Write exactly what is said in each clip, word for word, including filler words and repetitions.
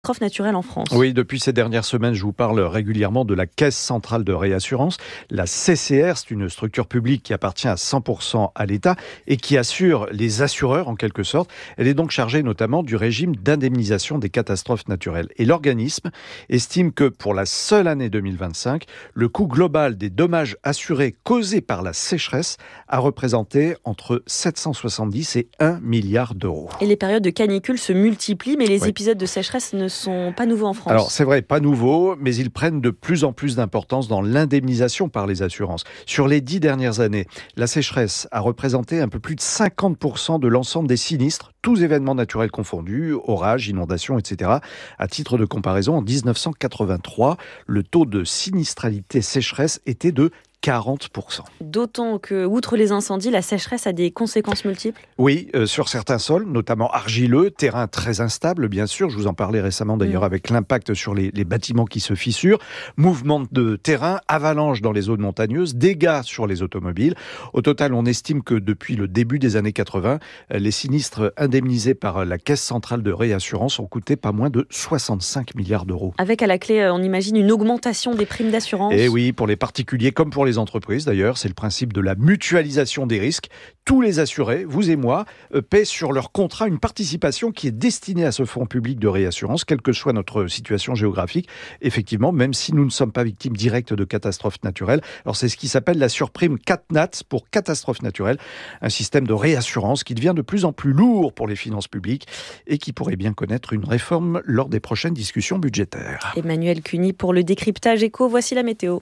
catastrophes naturelles en France. Oui, depuis ces dernières semaines, je vous parle régulièrement de la Caisse centrale de réassurance. La C C R, c'est une structure publique qui appartient à cent pour cent à l'État et qui assure les assureurs en quelque sorte. Elle est donc chargée notamment du régime d'indemnisation des catastrophes naturelles. Et l'organisme estime que pour la seule année deux mille vingt-cinq, le coût global des dommages assurés causés par la sécheresse a représenté entre sept cent soixante-dix et un milliard d'euros. Et les périodes de canicule se multiplient, mais les Oui. épisodes de sécheresse ne sont pas nouveaux en France. Alors c'est vrai, pas nouveau, mais ils prennent de plus en plus d'importance dans l'indemnisation par les assurances. Sur les dix dernières années, la sécheresse a représenté un peu plus de cinquante pour cent de l'ensemble des sinistres, tous événements naturels confondus, orages, inondations, et cetera. À titre de comparaison, en dix-neuf cent quatre-vingt-trois, le taux de sinistralité sécheresse était de quarante pour cent. D'autant que, outre les incendies, la sécheresse a des conséquences multiples. Oui, euh, sur certains sols, notamment argileux, terrain très instable, bien sûr. Je vous en parlais récemment d'ailleurs mmh. avec l'impact sur les, les bâtiments qui se fissurent. Mouvement de terrain, avalanche dans les zones montagneuses, dégâts sur les automobiles. Au total, on estime que depuis le début des années quatre-vingts, les sinistres indemnisés par la Caisse centrale de réassurance ont coûté pas moins de soixante-cinq milliards d'euros. Avec à la clé, on imagine une augmentation des primes d'assurance. Et oui, pour les particuliers comme pour les entreprises d'ailleurs, c'est le principe de la mutualisation des risques. Tous les assurés, vous et moi, paient sur leur contrat une participation qui est destinée à ce fonds public de réassurance, quelle que soit notre situation géographique. Effectivement, même si nous ne sommes pas victimes directes de catastrophes naturelles. Alors c'est ce qui s'appelle la surprime CatNat pour catastrophes naturelles, un système de réassurance qui devient de plus en plus lourd pour les finances publiques et qui pourrait bien connaître une réforme lors des prochaines discussions budgétaires. Emmanuel Cuny pour le décryptage éco, voici la météo.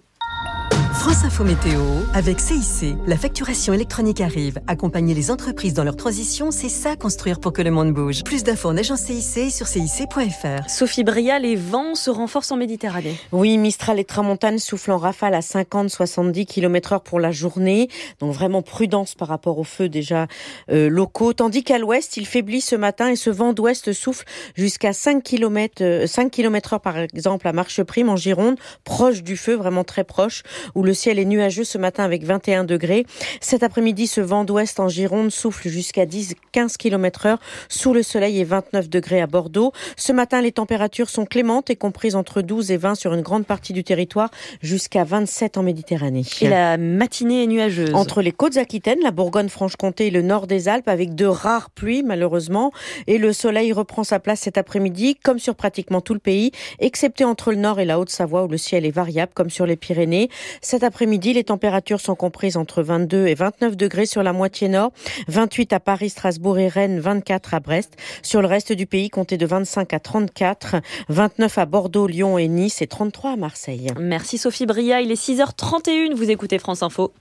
France Info Météo, avec C I C, la facturation électronique arrive. Accompagner les entreprises dans leur transition, c'est ça construire pour que le monde bouge. Plus d'infos en agence C I C et sur C I C point F R. Sophie Bria, les vents se renforcent en Méditerranée. Oui, Mistral et Tramontane soufflent en rafale à cinquante à soixante-dix kilomètres heure pour la journée. Donc vraiment prudence par rapport aux feux déjà euh, locaux. Tandis qu'à l'ouest, il faiblit ce matin et ce vent d'ouest souffle jusqu'à cinq kilomètres heure par exemple à Marcheprime en Gironde, proche du feu, vraiment très proche, où le ciel est nuageux ce matin avec vingt et un degrés. Cet après-midi, ce vent d'ouest en Gironde souffle jusqu'à dix à quinze kilomètres heure sous le soleil et vingt-neuf degrés à Bordeaux. Ce matin, les températures sont clémentes et comprises entre douze et vingt sur une grande partie du territoire, jusqu'à vingt-sept en Méditerranée. Et la matinée est nuageuse. Entre les côtes aquitaines, la Bourgogne-Franche-Comté et le nord des Alpes, avec de rares pluies malheureusement. Et le soleil reprend sa place cet après-midi, comme sur pratiquement tout le pays, excepté entre le nord et la Haute-Savoie où le ciel est variable, comme sur les Pyrénées. Cet après-midi, les températures sont comprises entre vingt-deux et vingt-neuf degrés sur la moitié nord, vingt-huit à Paris, Strasbourg et Rennes, vingt-quatre à Brest. Sur le reste du pays, comptez de vingt-cinq à trente-quatre, vingt-neuf à Bordeaux, Lyon et Nice et trente-trois à Marseille. Merci Sophie Bria, il est six heures trente et une, vous écoutez France Info.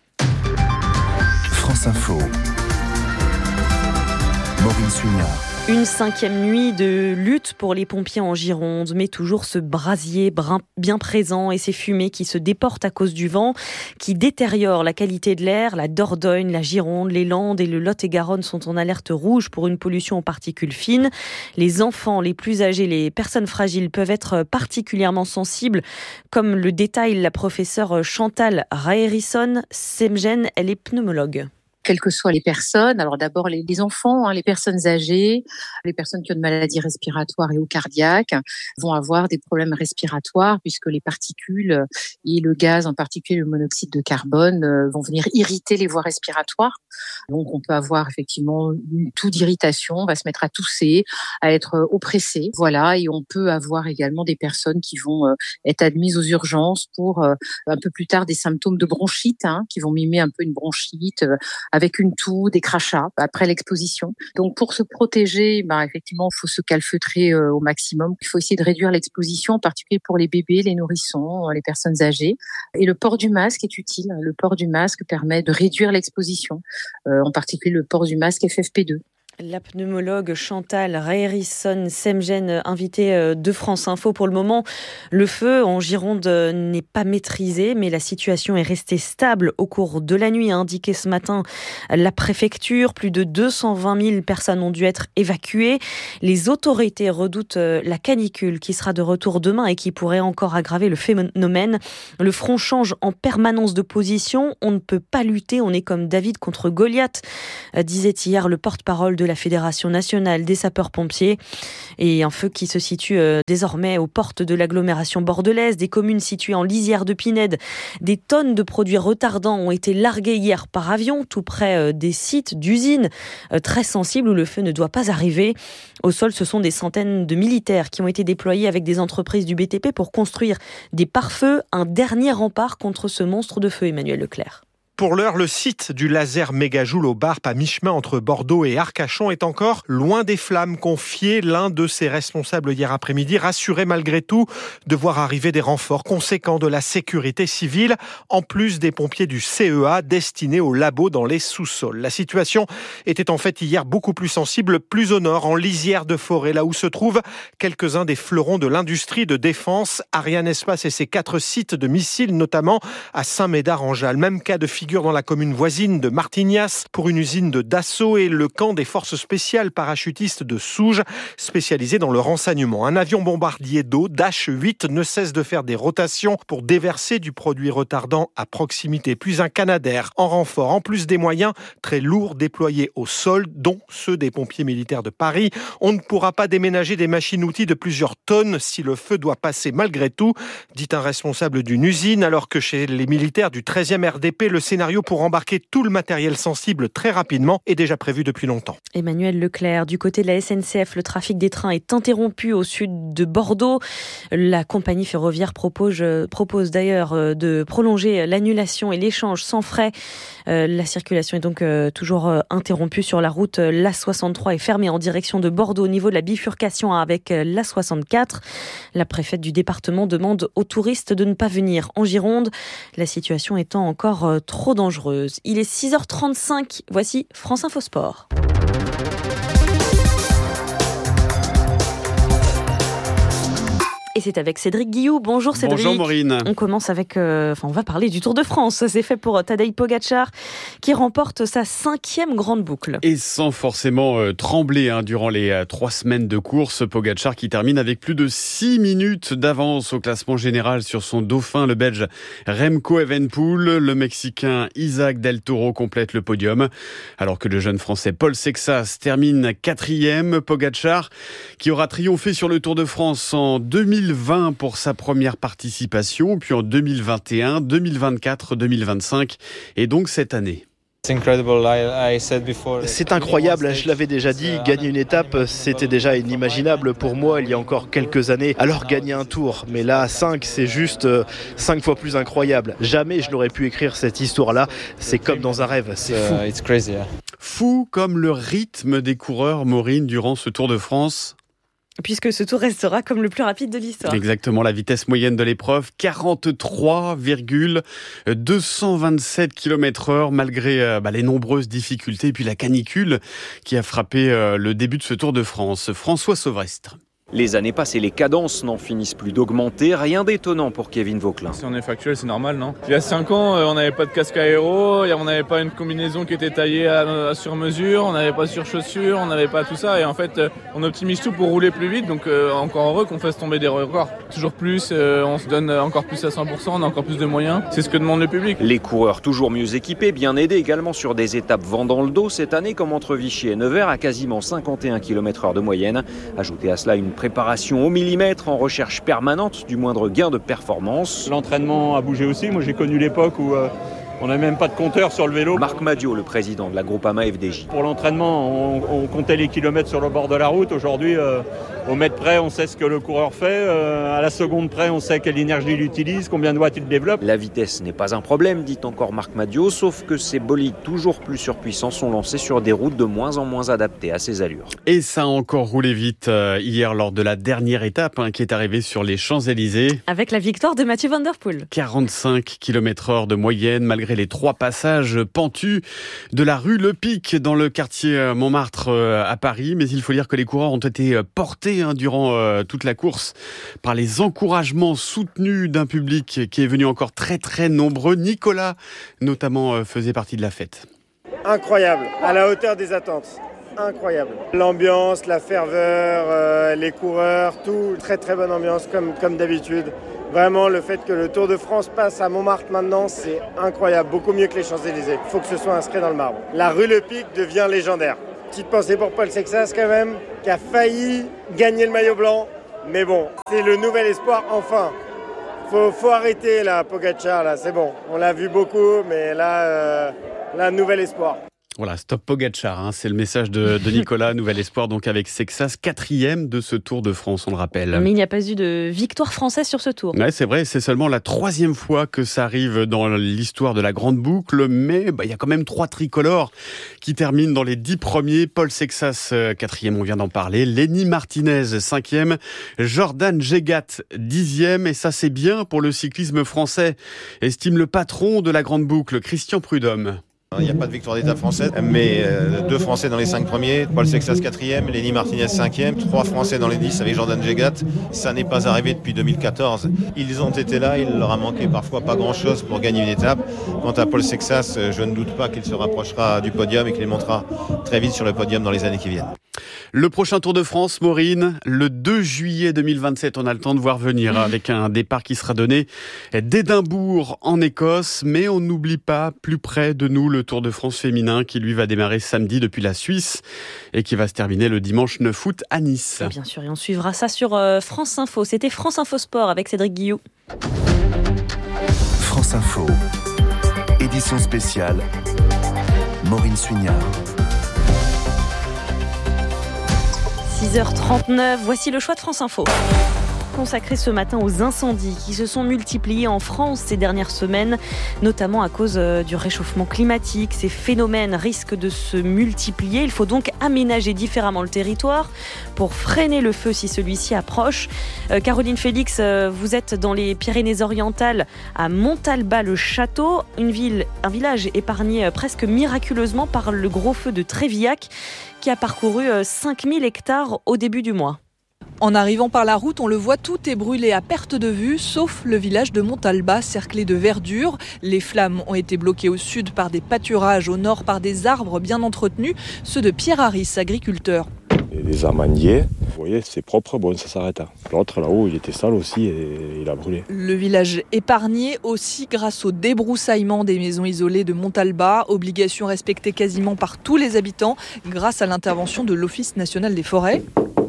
France Info. Maureen Sugnard. Une cinquième nuit de lutte pour les pompiers en Gironde, mais toujours ce brasier bien présent et ces fumées qui se déportent à cause du vent, qui détériorent la qualité de l'air. La Dordogne, la Gironde, les Landes et le Lot-et-Garonne sont en alerte rouge pour une pollution aux particules fines. Les enfants, les plus âgés, les personnes fragiles peuvent être particulièrement sensibles, comme le détaille la professeure Chantal Raerisson-Semgen, elle est pneumologue. Quelles que soient les personnes, alors d'abord les, les enfants, hein, les personnes âgées, les personnes qui ont de maladies respiratoires et ou cardiaques vont avoir des problèmes respiratoires puisque les particules et le gaz, en particulier le monoxyde de carbone, euh, vont venir irriter les voies respiratoires. Donc on peut avoir effectivement une toux d'irritation, on va se mettre à tousser, à être oppressé, voilà, et on peut avoir également des personnes qui vont euh, être admises aux urgences pour euh, un peu plus tard des symptômes de bronchite, hein, qui vont mimer un peu une bronchite. Euh, avec une toux, des crachats après l'exposition. Donc pour se protéger, ben effectivement, il faut se calfeutrer euh, au maximum. Il faut essayer de réduire l'exposition, en particulier pour les bébés, les nourrissons, les personnes âgées. Et le port du masque est utile. Le port du masque permet de réduire l'exposition, euh, en particulier le port du masque F F P deux. La pneumologue Chantal Raerisson-Semgen, invitée de France Info. Pour le moment, le feu en Gironde n'est pas maîtrisé, mais la situation est restée stable au cours de la nuit, a indiqué ce matin la préfecture. Plus de deux cent vingt mille personnes ont dû être évacuées. Les autorités redoutent la canicule qui sera de retour demain et qui pourrait encore aggraver le phénomène. Le front change en permanence de position. On ne peut pas lutter, on est comme David contre Goliath, disait hier le porte-parole de de la Fédération nationale des sapeurs-pompiers. Et un feu qui se situe euh, désormais aux portes de l'agglomération bordelaise, des communes situées en lisière de Pinède. Des tonnes de produits retardants ont été larguées hier par avion, tout près euh, des sites d'usines euh, très sensibles où le feu ne doit pas arriver. Au sol, ce sont des centaines de militaires qui ont été déployés avec des entreprises du B T P pour construire des pare-feux, un dernier rempart contre ce monstre de feu, Emmanuel Leclerc. Pour l'heure, le site du laser mégajoule au Barp à mi-chemin entre Bordeaux et Arcachon est encore loin des flammes, confié l'un de ses responsables hier après-midi, rassuré malgré tout de voir arriver des renforts conséquents de la sécurité civile, en plus des pompiers du C E A destinés au labo dans les sous-sols. La situation était en fait hier beaucoup plus sensible, plus au nord, en lisière de forêt, là où se trouvent quelques-uns des fleurons de l'industrie de défense, Ariane Espace et ses quatre sites de missiles, notamment à Saint-Médard-en-Jalles. Même cas de figure dans la commune voisine de Martignas pour une usine de Dassault et le camp des forces spéciales parachutistes de Souges, spécialisé dans le renseignement. Un avion bombardier d'eau, Dash huit, ne cesse de faire des rotations pour déverser du produit retardant à proximité. Puis un Canadair en renfort, en plus des moyens très lourds déployés au sol, dont ceux des pompiers militaires de Paris. On ne pourra pas déménager des machines-outils de plusieurs tonnes si le feu doit passer malgré tout, dit un responsable d'une usine, alors que chez les militaires du treizième R D P, le scénario pour embarquer tout le matériel sensible très rapidement est déjà prévu depuis longtemps. Emmanuel Leclerc, du côté de la S N C F, le trafic des trains est interrompu au sud de Bordeaux. La compagnie ferroviaire propose, propose d'ailleurs de prolonger l'annulation et l'échange sans frais. La circulation est donc toujours interrompue sur la route. l'A soixante-trois est fermée en direction de Bordeaux au niveau de la bifurcation avec l'A soixante-quatre. La préfète du département demande aux touristes de ne pas venir en Gironde, la situation étant encore trop dangereuse. Il est six heures trente-cinq, voici France Info Sport. Et c'est avec Cédric Guillou. Bonjour Cédric. Bonjour Maureen. On commence avec, euh, enfin on va parler du Tour de France. C'est fait pour Tadej Pogačar qui remporte sa cinquième grande boucle. Et sans forcément euh, trembler hein, durant les euh, trois semaines de course, Pogačar qui termine avec plus de six minutes d'avance au classement général sur son dauphin, le Belge Remco Evenepoel. Le Mexicain Isaac Del Toro complète le podium. Alors que le jeune Français Paul Sexas termine quatrième. Pogačar qui aura triomphé sur le Tour de France en deux mille vingt pour sa première participation, puis en deux mille vingt et un, deux mille vingt-quatre, deux mille vingt-cinq et donc cette année. C'est incroyable, je l'avais déjà dit, gagner une étape, c'était déjà inimaginable pour moi il y a encore quelques années. Alors gagner un tour, mais là cinq, c'est juste cinq fois plus incroyable. Jamais je n'aurais pu écrire cette histoire-là, c'est comme dans un rêve, c'est fou. Fou comme le rythme des coureurs, Maureen, durant ce Tour de France. Puisque ce tour restera comme le plus rapide de l'histoire. Exactement, la vitesse moyenne de l'épreuve, quarante-trois virgule deux cent vingt-sept kilomètres heure, malgré bah, les nombreuses difficultés et puis la canicule qui a frappé euh, le début de ce Tour de France. François Sauvrestre. Les années passent et les cadences n'en finissent plus d'augmenter. Rien d'étonnant pour Kevin Vauquelin. Si on est factuel, c'est normal, non ? Il y a cinq ans, on n'avait pas de casque aéro, on n'avait pas une combinaison qui était taillée à, à sur mesure, on n'avait pas sur chaussures, on n'avait pas tout ça. Et en fait, on optimise tout pour rouler plus vite. Donc euh, encore heureux qu'on fasse tomber des records. Toujours plus, euh, on se donne encore plus à cent pour cent, on a encore plus de moyens. C'est ce que demande le public. Les coureurs toujours mieux équipés, bien aidés également sur des étapes vent dans le dos cette année, comme entre Vichy et Nevers, à quasiment cinquante et un kilomètres heure de moyenne. Ajoutez à cela une préparation au millimètre en recherche permanente du moindre gain de performance. L'entraînement a bougé aussi. Moi, j'ai connu l'époque où euh, on n'avait même pas de compteur sur le vélo. Marc Madiot, le président de la Groupama F D J. Pour l'entraînement, on, on comptait les kilomètres sur le bord de la route. Aujourd'hui, euh, au mètre près, on sait ce que le coureur fait. Euh, à la seconde près, on sait quelle énergie il utilise, combien de watts il développe. La vitesse n'est pas un problème, dit encore Marc Madiot, sauf que ces bolides toujours plus surpuissants sont lancés sur des routes de moins en moins adaptées à ses allures. Et ça a encore roulé vite euh, hier lors de la dernière étape hein, qui est arrivée sur les Champs-Élysées. Avec la victoire de Mathieu Van Der Poel. quarante-cinq kilomètres heure de moyenne, malgré les trois passages pentus de la rue Le Pic dans le quartier Montmartre euh, à Paris. Mais il faut dire que les coureurs ont été portés hein, durant euh, toute la course par les encouragements soutenus d'un public qui est venu encore très très nombreux. Nicolas notamment euh, faisait partie de la fête. Incroyable, à la hauteur des attentes. Incroyable. L'ambiance, la ferveur, euh, les coureurs, tout, très très bonne ambiance comme, comme d'habitude. Vraiment, le fait que le Tour de France passe à Montmartre maintenant, c'est incroyable, beaucoup mieux que les Champs-Élysées. Il faut que ce soit inscrit dans le marbre. La rue Le Pic devient légendaire. Petite pensée pour Paul Sexas quand même, qui a failli gagner le maillot blanc. Mais bon, c'est le nouvel espoir enfin. Faut, faut arrêter là, Pogacar, là, c'est bon. On l'a vu beaucoup, mais là, euh, là, nouvel espoir. Voilà, stop Pogacar, hein, c'est le message de, de Nicolas, nouvel espoir donc avec Sexas, quatrième de ce Tour de France, on le rappelle. Mais il n'y a pas eu de victoire française sur ce Tour. Ouais, c'est vrai, c'est seulement la troisième fois que ça arrive dans l'histoire de la Grande Boucle, mais bah, il y a quand même trois tricolores qui terminent dans les dix premiers. Paul Sexas, quatrième, on vient d'en parler. Lenny Martinez, cinquième. Jordan Gégat, dixième. Et ça, c'est bien pour le cyclisme français, estime le patron de la Grande Boucle, Christian Prudhomme. Il n'y a pas de victoire d'étape française, mais euh, deux Français dans les cinq premiers, Paul Sexas quatrième, Lenny Martinez cinquième, trois Français dans les dix avec Jordan Gégat. Ça n'est pas arrivé depuis deux mille quatorze. Ils ont été là, il leur a manqué parfois pas grand-chose pour gagner une étape. Quant à Paul Sexas, je ne doute pas qu'il se rapprochera du podium et qu'il les montera très vite sur le podium dans les années qui viennent. Le prochain Tour de France, Maureen, le deux juillet deux mille vingt-sept, on a le temps de voir venir avec un départ qui sera donné d'Édimbourg en Écosse, mais on n'oublie pas plus près de nous le Tour de France féminin qui lui va démarrer samedi depuis la Suisse et qui va se terminer le dimanche neuf août à Nice. Et bien sûr, et on suivra ça sur euh, France Info. C'était France Info Sport avec Cédric Guillou. France Info, édition spéciale, Maureen Suignard. six heures trente-neuf, voici le choix de France Info. Consacré ce matin aux incendies qui se sont multipliés en France ces dernières semaines, notamment à cause du réchauffement climatique. Ces phénomènes risquent de se multiplier. Il faut donc aménager différemment le territoire pour freiner le feu si celui-ci approche. Euh, Caroline Félix, euh, vous êtes dans les Pyrénées-Orientales à Montalbas-le-Château, une ville, un village épargné euh, presque miraculeusement par le gros feu de Trévillac qui a parcouru euh, cinq mille hectares au début du mois. En arrivant par la route, on le voit, tout est brûlé à perte de vue, sauf le village de Montalbas, cerclé de verdure. Les flammes ont été bloquées au sud par des pâturages, au nord par des arbres bien entretenus, ceux de Pierre Harris, agriculteur. Et des amandiers, vous voyez, c'est propre, bon, ça s'arrête. L'autre là-haut, il était sale aussi et il a brûlé. Le village épargné aussi grâce au débroussaillement des maisons isolées de Montalbas, obligation respectée quasiment par tous les habitants grâce à l'intervention de l'Office national des forêts.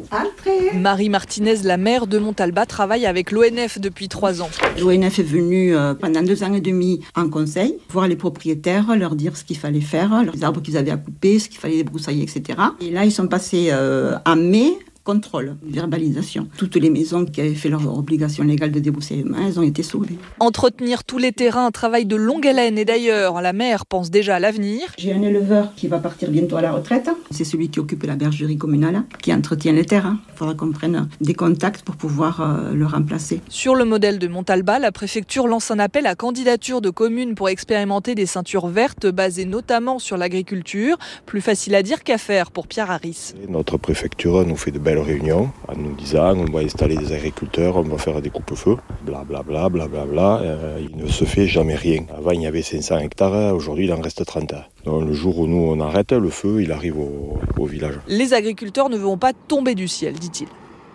Marie Martinez, la maire de Montalbas, travaille avec l'O N F depuis trois ans. L'O N F est venu euh, pendant deux ans et demi en conseil, voir les propriétaires, leur dire ce qu'il fallait faire, les arbres qu'ils avaient à couper, ce qu'il fallait débroussailler, et cetera. Et là, ils sont passés euh, en mai. Contrôle, verbalisation. Toutes les maisons qui avaient fait leur obligation légale de débroussaillement, elles ont été sauvées. Entretenir tous les terrains, un travail de longue haleine. Et d'ailleurs, la maire pense déjà à l'avenir. J'ai un éleveur qui va partir bientôt à la retraite. C'est celui qui occupe la bergerie communale, qui entretient les terrains. Il faudra qu'on prenne des contacts pour pouvoir euh, le remplacer. Sur le modèle de Montalbas, la préfecture lance un appel à candidature de communes pour expérimenter des ceintures vertes basées notamment sur l'agriculture. Plus facile à dire qu'à faire pour Pierre Harris. Et notre préfecture nous fait de belles réunions en nous disant on va installer des agriculteurs, on va faire des coupes-feux, blablabla, blablabla. Euh, il ne se fait jamais rien. Avant il y avait cinq cents hectares, aujourd'hui il en reste trente. Donc, le jour où nous on arrête, le feu il arrive au, au village. Les agriculteurs ne vont pas tomber du ciel, dit-il.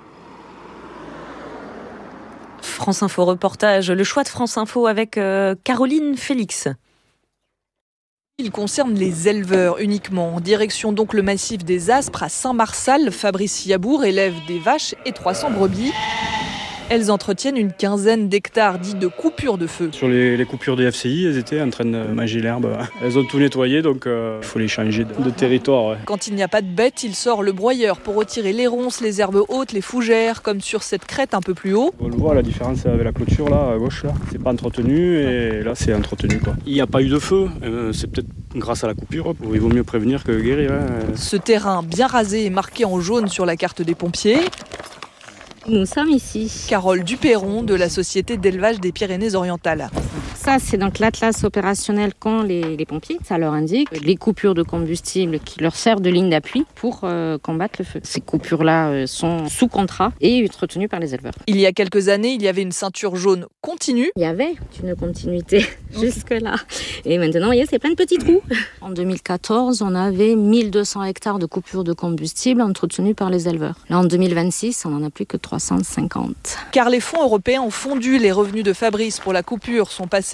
France Info reportage, le choix de France Info avec euh, Caroline Félix. Il concerne les éleveurs uniquement. En direction donc le massif des Aspres à Saint-Marsal, Fabrice Yabour élève des vaches et trois cents brebis. Elles entretiennent une quinzaine d'hectares dits de coupures de feu. Sur les, les coupures des F C I, elles étaient en train de manger l'herbe. Elles ont tout nettoyé, donc euh, il faut les changer de, de territoire. Ouais. Quand il n'y a pas de bêtes, il sort le broyeur pour retirer les ronces, les herbes hautes, les fougères, comme sur cette crête un peu plus haut. On le voit, la différence avec la clôture là, à gauche là, c'est pas entretenu et là c'est entretenu quoi. Il n'y a pas eu de feu, euh, c'est peut-être grâce à la coupure. Il vaut mieux prévenir que guérir. Hein. Ce terrain bien rasé est marqué en jaune sur la carte des pompiers. Nous sommes ici. Carole Duperron de la Société d'élevage des Pyrénées-Orientales. Ça, c'est donc l'atlas opérationnel qu'ont les, les pompiers. Ça leur indique les coupures de combustible qui leur servent de ligne d'appui pour euh, combattre le feu. Ces coupures-là euh, sont sous contrat et entretenues par les éleveurs. Il y a quelques années, il y avait une ceinture jaune continue. Il y avait une continuité jusque-là. Et maintenant, vous voyez, c'est plein de petits trous. En deux mille quatorze, on avait mille deux cents hectares de coupures de combustible entretenues par les éleveurs. Là, en deux mille vingt-six, on n'en a plus que trois cent cinquante. Car les fonds européens ont fondu. Les revenus de Fabrice pour la coupure sont passés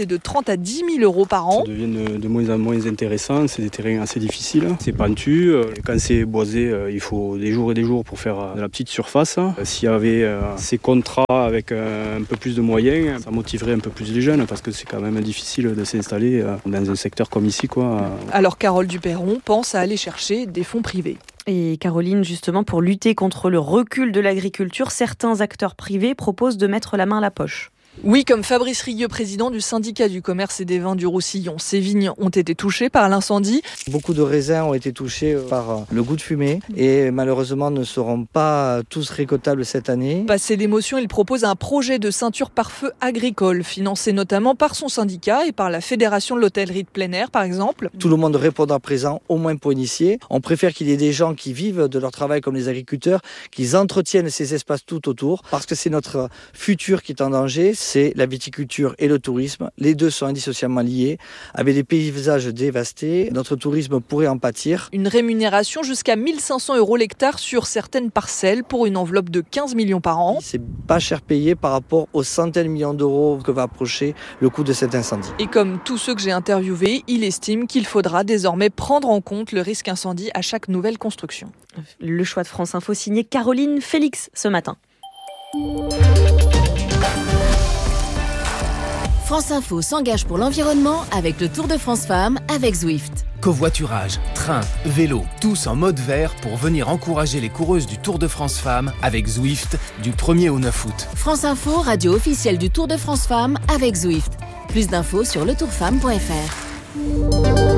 c'est de trente à dix mille euros par an. Ça devient de, de moins en moins intéressant, c'est des terrains assez difficiles, c'est pentu. Quand c'est boisé, il faut des jours et des jours pour faire de la petite surface. S'il y avait ces contrats avec un peu plus de moyens, ça motiverait un peu plus les jeunes parce que c'est quand même difficile de s'installer dans un secteur comme ici, quoi. Alors Carole Duperron pense à aller chercher des fonds privés. Et Caroline, justement, pour lutter contre le recul de l'agriculture, certains acteurs privés proposent de mettre la main à la poche. Oui, comme Fabrice Rigueux, président du syndicat du commerce et des vins du Roussillon. Ces vignes ont été touchées par l'incendie. Beaucoup de raisins ont été touchés par le goût de fumée et malheureusement ne seront pas tous récoltables cette année. Passé d'émotion, il propose un projet de ceinture pare-feu agricole, financé notamment par son syndicat et par la Fédération de l'hôtellerie de plein air, par exemple. Tout le monde répondra présent, au moins pour initier. On préfère qu'il y ait des gens qui vivent de leur travail comme les agriculteurs, qu'ils entretiennent ces espaces tout autour, parce que c'est notre futur qui est en danger. C'est la viticulture et le tourisme. Les deux sont indissociablement liés. Avec des paysages dévastés, notre tourisme pourrait en pâtir. Une rémunération jusqu'à mille cinq cents euros l'hectare sur certaines parcelles pour une enveloppe de quinze millions par an. C'est pas cher payé par rapport aux centaines de millions d'euros que va approcher le coût de cet incendie. Et comme tous ceux que j'ai interviewés, il estime qu'il faudra désormais prendre en compte le risque incendie à chaque nouvelle construction. Le choix de France Info signé Caroline Félix ce matin. France Info s'engage pour l'environnement avec le Tour de France Femmes avec Zwift. Covoiturage, train, vélo, tous en mode vert pour venir encourager les coureuses du Tour de France Femmes avec Zwift du premier au neuf août. France Info, radio officielle du Tour de France Femmes avec Zwift. Plus d'infos sur le tour femme point f r.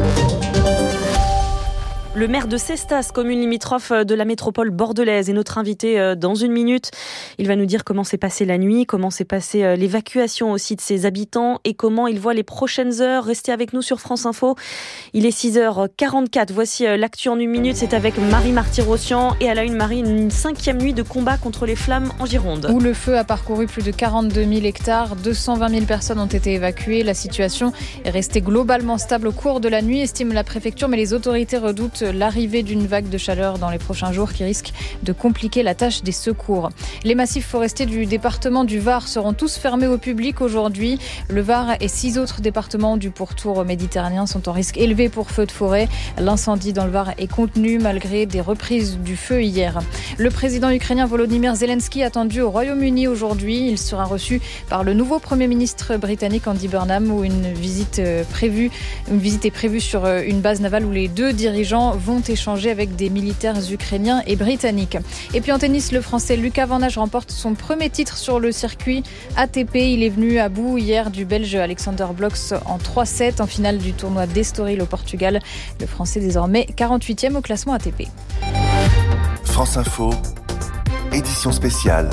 Le maire de Cestas, commune limitrophe de la métropole bordelaise, est notre invité dans une minute. Il va nous dire comment s'est passée la nuit, comment s'est passée l'évacuation aussi de ses habitants et comment il voit les prochaines heures. Restez avec nous sur France Info. Il est six heures quarante-quatre. Voici l'actu en une minute. C'est avec Marie Marty-Rossian et à la une, Marie, une cinquième nuit de combat contre les flammes en Gironde. Où le feu a parcouru plus de quarante-deux mille hectares. deux cent vingt mille personnes ont été évacuées. La situation est restée globalement stable au cours de la nuit, estime la préfecture, mais les autorités redoutent l'arrivée d'une vague de chaleur dans les prochains jours qui risque de compliquer la tâche des secours. Les massifs forestiers du département du Var seront tous fermés au public aujourd'hui. Le Var et six autres départements du pourtour méditerranéen sont en risque élevé pour feu de forêt. L'incendie dans le Var est contenu malgré des reprises du feu hier. Le président ukrainien Volodymyr Zelensky attendu au Royaume-Uni aujourd'hui. Il sera reçu par le nouveau Premier ministre britannique Andy Burnham où une visite prévue, une visite est prévue sur une base navale où les deux dirigeants vont échanger avec des militaires ukrainiens et britanniques. Et puis en tennis, le Français Lucas Van Nage remporte son premier titre sur le circuit A T P. Il est venu à bout hier du Belge Alexander Blocks en trois sept en finale du tournoi d'Estoril au Portugal. Le Français désormais quarante-huitième au classement A T P. France Info, édition spéciale.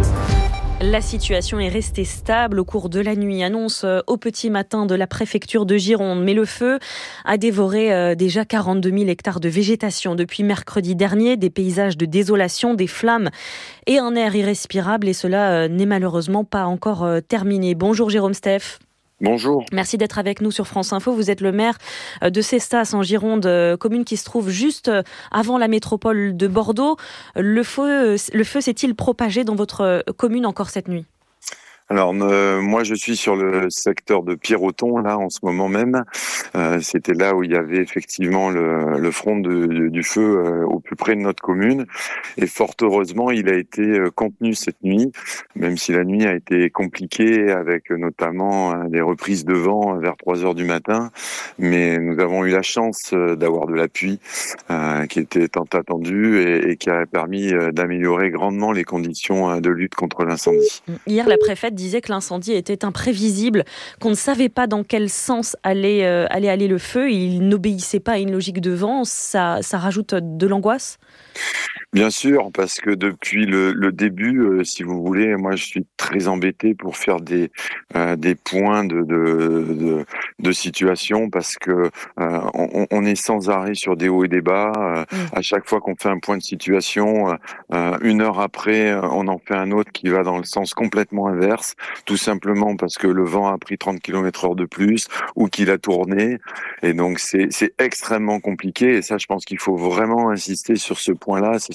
La situation est restée stable au cours de la nuit, annonce au petit matin de la préfecture de Gironde. Mais le feu a dévoré déjà quarante-deux mille hectares de végétation depuis mercredi dernier, des paysages de désolation, des flammes et un air irrespirable. Et cela n'est malheureusement pas encore terminé. Bonjour Jérôme Steph. Bonjour. Merci d'être avec nous sur France Info. Vous êtes le maire de Cestas en Gironde, commune qui se trouve juste avant la métropole de Bordeaux. Le feu, le feu s'est-il propagé dans votre commune encore cette nuit ? Alors euh, moi je suis sur le secteur de Pierroton là en ce moment même. Euh, c'était là où il y avait effectivement le, le front de, de, du feu euh, au plus près de notre commune. Et fort heureusement il a été euh, contenu cette nuit, même si la nuit a été compliquée avec notamment euh, des reprises de vent vers trois heures du matin. Mais nous avons eu la chance euh, d'avoir de la pluie euh, qui était tant attendue et, et qui a permis euh, d'améliorer grandement les conditions euh, de lutte contre l'incendie. Hier la préfète disait que l'incendie était imprévisible, qu'on ne savait pas dans quel sens allait, euh, allait aller le feu. Il n'obéissait pas à une logique de vent. Ça, ça rajoute de l'angoisse ? Bien sûr, parce que depuis le, le début, euh, si vous voulez, moi je suis très embêté pour faire des euh, des points de de, de de situation parce que euh, on, on est sans arrêt sur des hauts et des bas. Euh, mmh. À chaque fois qu'on fait un point de situation, euh, une heure après, on en fait un autre qui va dans le sens complètement inverse, tout simplement parce que le vent a pris trente kilomètres heure de plus ou qu'il a tourné. Et donc c'est c'est extrêmement compliqué. Et ça, je pense qu'il faut vraiment insister sur ce point-là. C'est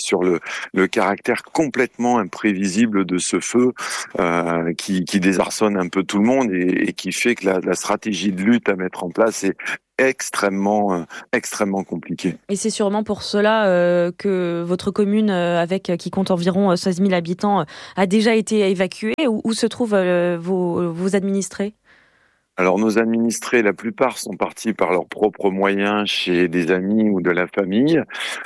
sur le, le caractère complètement imprévisible de ce feu euh, qui, qui désarçonne un peu tout le monde et, et qui fait que la, la stratégie de lutte à mettre en place est extrêmement, euh, extrêmement compliquée. Et c'est sûrement pour cela euh, que votre commune, euh, avec qui compte environ seize mille habitants, euh, a déjà été évacuée. Où, où se trouvent euh, vos, vos administrés ? Alors nos administrés, la plupart sont partis par leurs propres moyens chez des amis ou de la famille.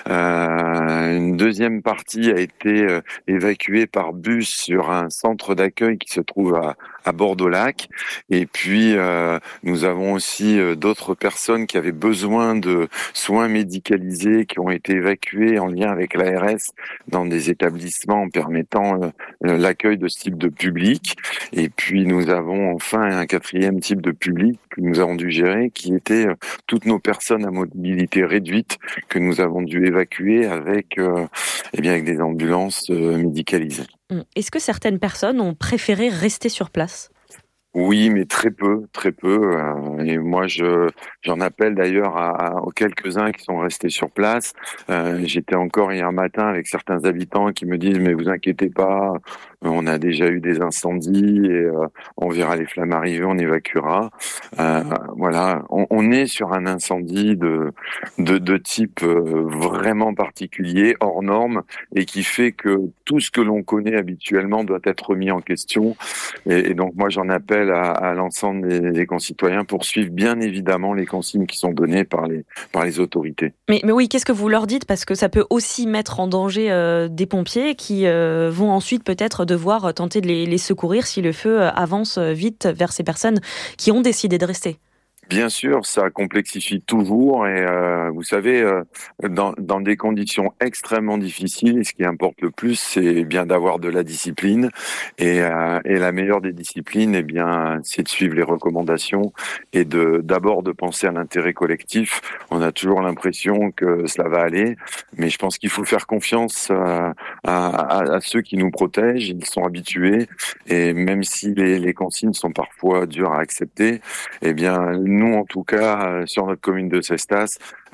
Euh, une deuxième partie a été euh, évacuée par bus sur un centre d'accueil qui se trouve à, à Bordeaux-Lac. Et puis euh, nous avons aussi euh, d'autres personnes qui avaient besoin de soins médicalisés qui ont été évacuées en lien avec l'A R S dans des établissements permettant euh, l'accueil de ce type de public. Et puis nous avons enfin un quatrième type de public que nous avons dû gérer, qui était euh, toutes nos personnes à mobilité réduite que nous avons dû évacuer avec, euh, eh bien, avec des ambulances euh, médicalisées. Est-ce que certaines personnes ont préféré rester sur place ? Oui, mais très peu, très peu. Euh, et moi, je j'en appelle d'ailleurs à, à aux quelques-uns qui sont restés sur place. Euh, j'étais encore hier matin avec certains habitants qui me disent « mais vous inquiétez pas, on a déjà eu des incendies et euh, on verra les flammes arriver, on évacuera. Euh, » Voilà, on, on est sur un incendie de de, de type euh, vraiment particulier, hors norme, et qui fait que tout ce que l'on connaît habituellement doit être remis en question. Et, et donc moi, j'en appelle à, à l'ensemble des, des concitoyens pour suivre bien évidemment les consignes qui sont données par les, par les autorités. Mais, mais oui, qu'est-ce que vous leur dites ? Parce que ça peut aussi mettre en danger euh, des pompiers qui euh, vont ensuite peut-être devoir tenter de les, les secourir si le feu avance vite vers ces personnes qui ont décidé de rester. Bien sûr, ça complexifie toujours et euh, vous savez, euh, dans, dans des conditions extrêmement difficiles, ce qui importe le plus, c'est bien d'avoir de la discipline et, euh, et la meilleure des disciplines, eh bien, c'est de suivre les recommandations et de d'abord de penser à l'intérêt collectif. On a toujours l'impression que cela va aller, mais je pense qu'il faut faire confiance à, à, à ceux qui nous protègent. Ils sont habitués et même si les, les consignes sont parfois dures à accepter, eh bien nous, en tout cas, sur notre commune de Cestas,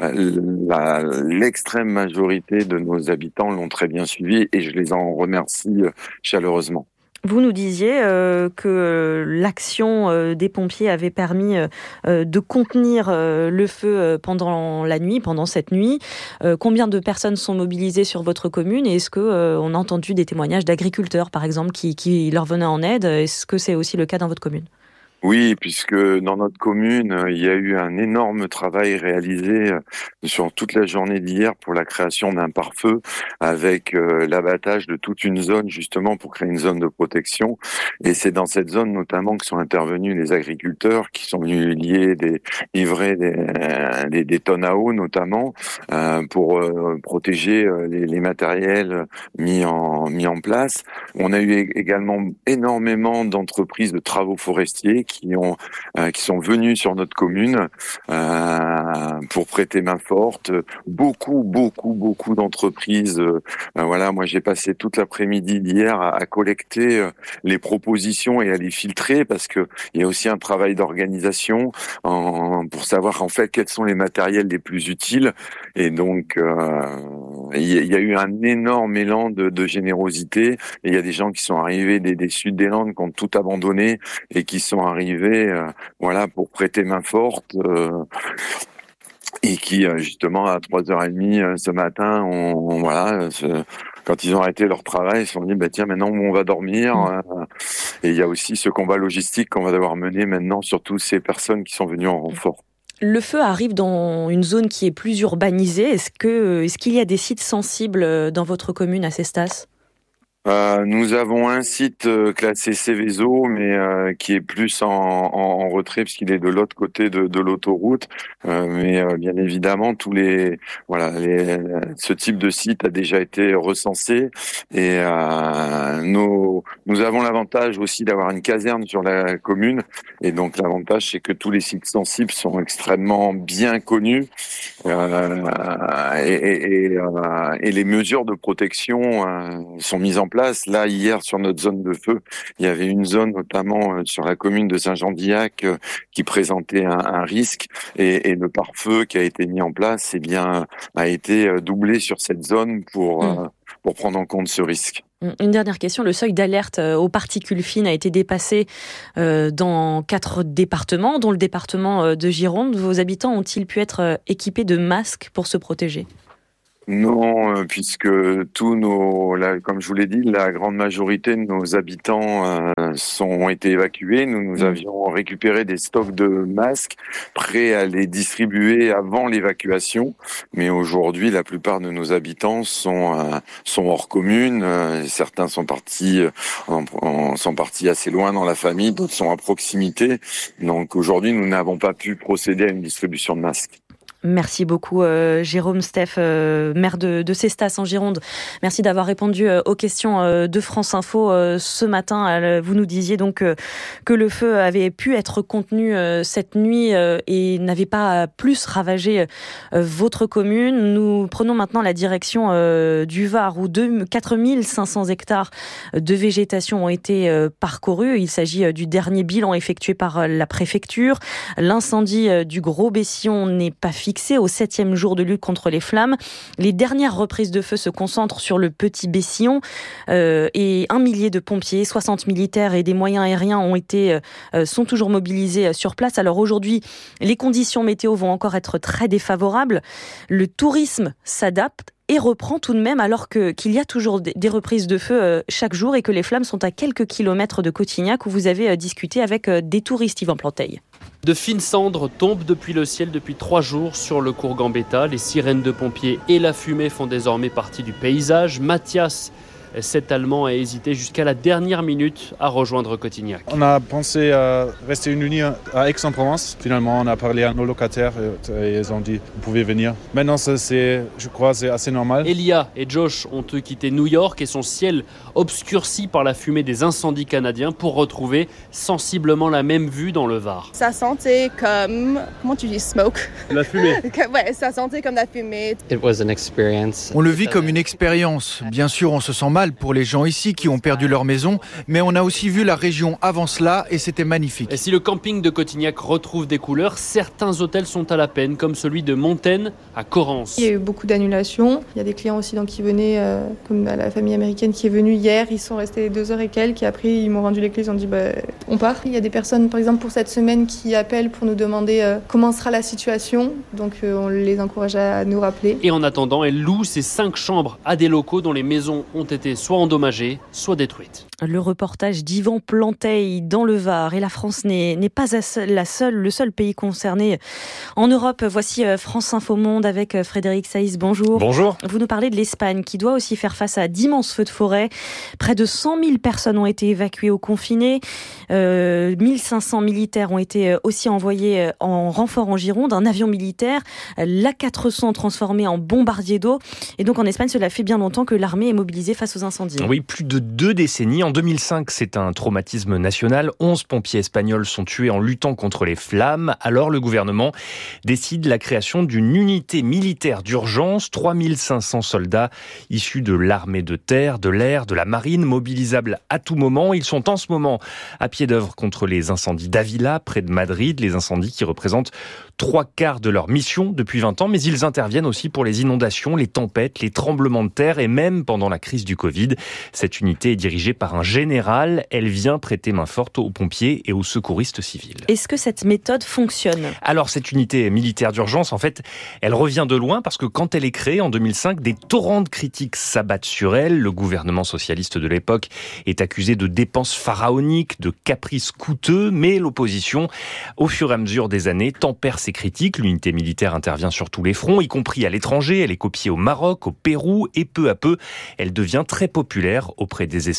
la, l'extrême majorité de nos habitants l'ont très bien suivi et je les en remercie chaleureusement. Vous nous disiez euh, que l'action euh, des pompiers avait permis euh, de contenir euh, le feu pendant la nuit, pendant cette nuit. Euh, combien de personnes sont mobilisées sur votre commune et est-ce qu'on euh, a entendu des témoignages d'agriculteurs, par exemple, qui, qui leur venaient en aide ? Est-ce que c'est aussi le cas dans votre commune ? Oui, puisque dans notre commune, il y a eu un énorme travail réalisé sur toute la journée d'hier pour la création d'un pare-feu avec euh, l'abattage de toute une zone justement pour créer une zone de protection. Et c'est dans cette zone notamment que sont intervenus les agriculteurs qui sont venus lier des livrer des, des, des tonnes à eau notamment euh, pour euh, protéger les, les matériels mis en mis en place. On a eu également énormément d'entreprises de travaux forestiers qui ont euh, qui sont venus sur notre commune euh, pour prêter main forte. Beaucoup, beaucoup, beaucoup d'entreprises. Euh, voilà, moi j'ai passé toute l'après-midi d'hier à, à collecter euh, les propositions et à les filtrer parce que il y a aussi un travail d'organisation en, pour savoir en fait quels sont les matériels les plus utiles. Et donc euh, il y a eu un énorme élan de, de générosité. Et il y a des gens qui sont arrivés des, des Sud des Landes qui ont tout abandonné et qui sont arrivés, euh, voilà, pour prêter main forte. Euh, et qui justement à trois heures trente ce matin, on, on voilà, ce, quand ils ont arrêté leur travail, ils se sont dit bah tiens maintenant où on va dormir. Mmh. Et il y a aussi ce combat logistique qu'on va devoir mener maintenant sur toutes ces personnes qui sont venues en renfort. Le feu arrive dans une zone qui est plus urbanisée. Est-ce que est-ce qu'il y a des sites sensibles dans votre commune à Cestas ? Euh, nous avons un site euh, classé Céveso, mais euh, qui est plus en, en, en retrait puisqu'il est de l'autre côté de, de l'autoroute. Euh, mais euh, bien évidemment, tous les voilà, les, ce type de site a déjà été recensé et euh, nos, nous avons l'avantage aussi d'avoir une caserne sur la commune. Et donc l'avantage, c'est que tous les sites sensibles sont extrêmement bien connus euh, et, et, et, euh, et les mesures de protection euh, sont mises en place place. Là, hier, sur notre zone de feu, il y avait une zone, notamment sur la commune de Saint-Jean-d'Illac, qui présentait un, un risque. Et, et le pare-feu qui a été mis en place, eh bien, a été doublé sur cette zone pour, mmh. euh, pour prendre en compte ce risque. Une dernière question, le seuil d'alerte aux particules fines a été dépassé dans quatre départements, dont le département de Gironde. Vos habitants ont-ils pu être équipés de masques pour se protéger ? Non, puisque tous nos, là, comme je vous l'ai dit, la grande majorité de nos habitants euh, sont ont été évacués. Nous, nous avions récupéré des stocks de masques prêts à les distribuer avant l'évacuation. Mais aujourd'hui, la plupart de nos habitants sont euh, sont hors commune. Euh, certains sont partis en, en, sont partis assez loin dans la famille, d'autres sont à proximité. Donc aujourd'hui, nous n'avons pas pu procéder à une distribution de masques. Merci beaucoup euh, Jérôme Steph, euh, maire de, de Cestas en Gironde. Merci d'avoir répondu euh, aux questions euh, de France Info euh, ce matin. Euh, vous nous disiez donc euh, que le feu avait pu être contenu euh, cette nuit euh, et n'avait pas plus ravagé euh, votre commune. Nous prenons maintenant la direction euh, du Var où quatre mille cinq cents hectares de végétation ont été euh, parcourus. Il s'agit euh, du dernier bilan effectué par euh, la préfecture. L'incendie euh, du Gros Bessillon n'est pas fixé au septième jour de lutte contre les flammes. Les dernières reprises de feu se concentrent sur le Petit Bessillon euh, et un millier de pompiers, soixante militaires et des moyens aériens ont été, euh, sont toujours mobilisés sur place. Alors aujourd'hui, les conditions météo vont encore être très défavorables. Le tourisme s'adapte et reprend tout de même alors que, qu'il y a toujours des reprises de feu euh, chaque jour et que les flammes sont à quelques kilomètres de Cotignac où vous avez euh, discuté avec euh, des touristes, Yvan Planteil. De fines cendres tombent depuis le ciel depuis trois jours sur le cours Gambetta. Les sirènes de pompiers et la fumée font désormais partie du paysage. Mathias, cet Allemand, a hésité jusqu'à la dernière minute à rejoindre Cotignac. On a pensé à rester une nuit à Aix-en-Provence. Finalement, on a parlé à nos locataires et ils ont dit vous pouvez venir. Maintenant, ça, c'est, je crois c'est assez normal. Elia et Josh ont eux quitté New York et son ciel obscurci par la fumée des incendies canadiens pour retrouver sensiblement la même vue dans le Var. Ça sentait comme, comment tu dis, smoke. La fumée. Ouais, ça sentait comme la fumée. It was an experience. On le vit comme une expérience. Bien sûr, on se sent mal pour les gens ici qui ont perdu leur maison, mais on a aussi vu la région avant cela et c'était magnifique. Et si le camping de Cotignac retrouve des couleurs, certains hôtels sont à la peine, comme celui de Montaigne à Corrence. Il y a eu beaucoup d'annulations. Il y a des clients aussi donc, qui venaient, euh, comme la famille américaine qui est venue hier, ils sont restés deux heures et quelques, et après ils m'ont rendu les clés, ils ont dit bah, on part. Il y a des personnes, par exemple pour cette semaine, qui appellent pour nous demander euh, comment sera la situation, donc euh, on les encourage à nous rappeler. Et en attendant, elle loue ses cinq chambres à des locaux dont les maisons ont été soit endommagées, soit détruites. Le reportage d'Yvan Planteil dans le Var. Et la France n'est, n'est pas la seule, le seul pays concerné en Europe. Voici France Info Monde avec Frédéric Saïs. Bonjour. Bonjour. Vous nous parlez de l'Espagne qui doit aussi faire face à d'immenses feux de forêt. Près de cent mille personnes ont été évacuées ou confinées. Euh, mille cinq cents militaires ont été aussi envoyés en renfort en Gironde. Un avion militaire, l'A quatre cents transformé en bombardier d'eau. Et donc en Espagne, cela fait bien longtemps que l'armée est mobilisée face aux incendies. Oui, plus de deux décennies. En deux mille cinq, c'est un traumatisme national. onze pompiers espagnols sont tués en luttant contre les flammes. Alors le gouvernement décide la création d'une unité militaire d'urgence. trois mille cinq cents soldats issus de l'armée de terre, de l'air, de la marine, mobilisables à tout moment. Ils sont en ce moment à pied d'œuvre contre les incendies d'Avila, près de Madrid. Les incendies qui représentent trois quarts de leur mission depuis vingt ans. Mais ils interviennent aussi pour les inondations, les tempêtes, les tremblements de terre et même pendant la crise du Covid. Cette unité est dirigée par un général. Elle vient prêter main forte aux pompiers et aux secouristes civils. Est-ce que cette méthode fonctionne ? Alors, cette unité militaire d'urgence, en fait, elle revient de loin parce que quand elle est créée en deux mille cinq, des torrents de critiques s'abattent sur elle. Le gouvernement socialiste de l'époque est accusé de dépenses pharaoniques, de caprices coûteux, mais l'opposition, au fur et à mesure des années, tempère ses critiques. L'unité militaire intervient sur tous les fronts, y compris à l'étranger. Elle est copiée au Maroc, au Pérou, et peu à peu, elle devient très populaire auprès des Espagnols.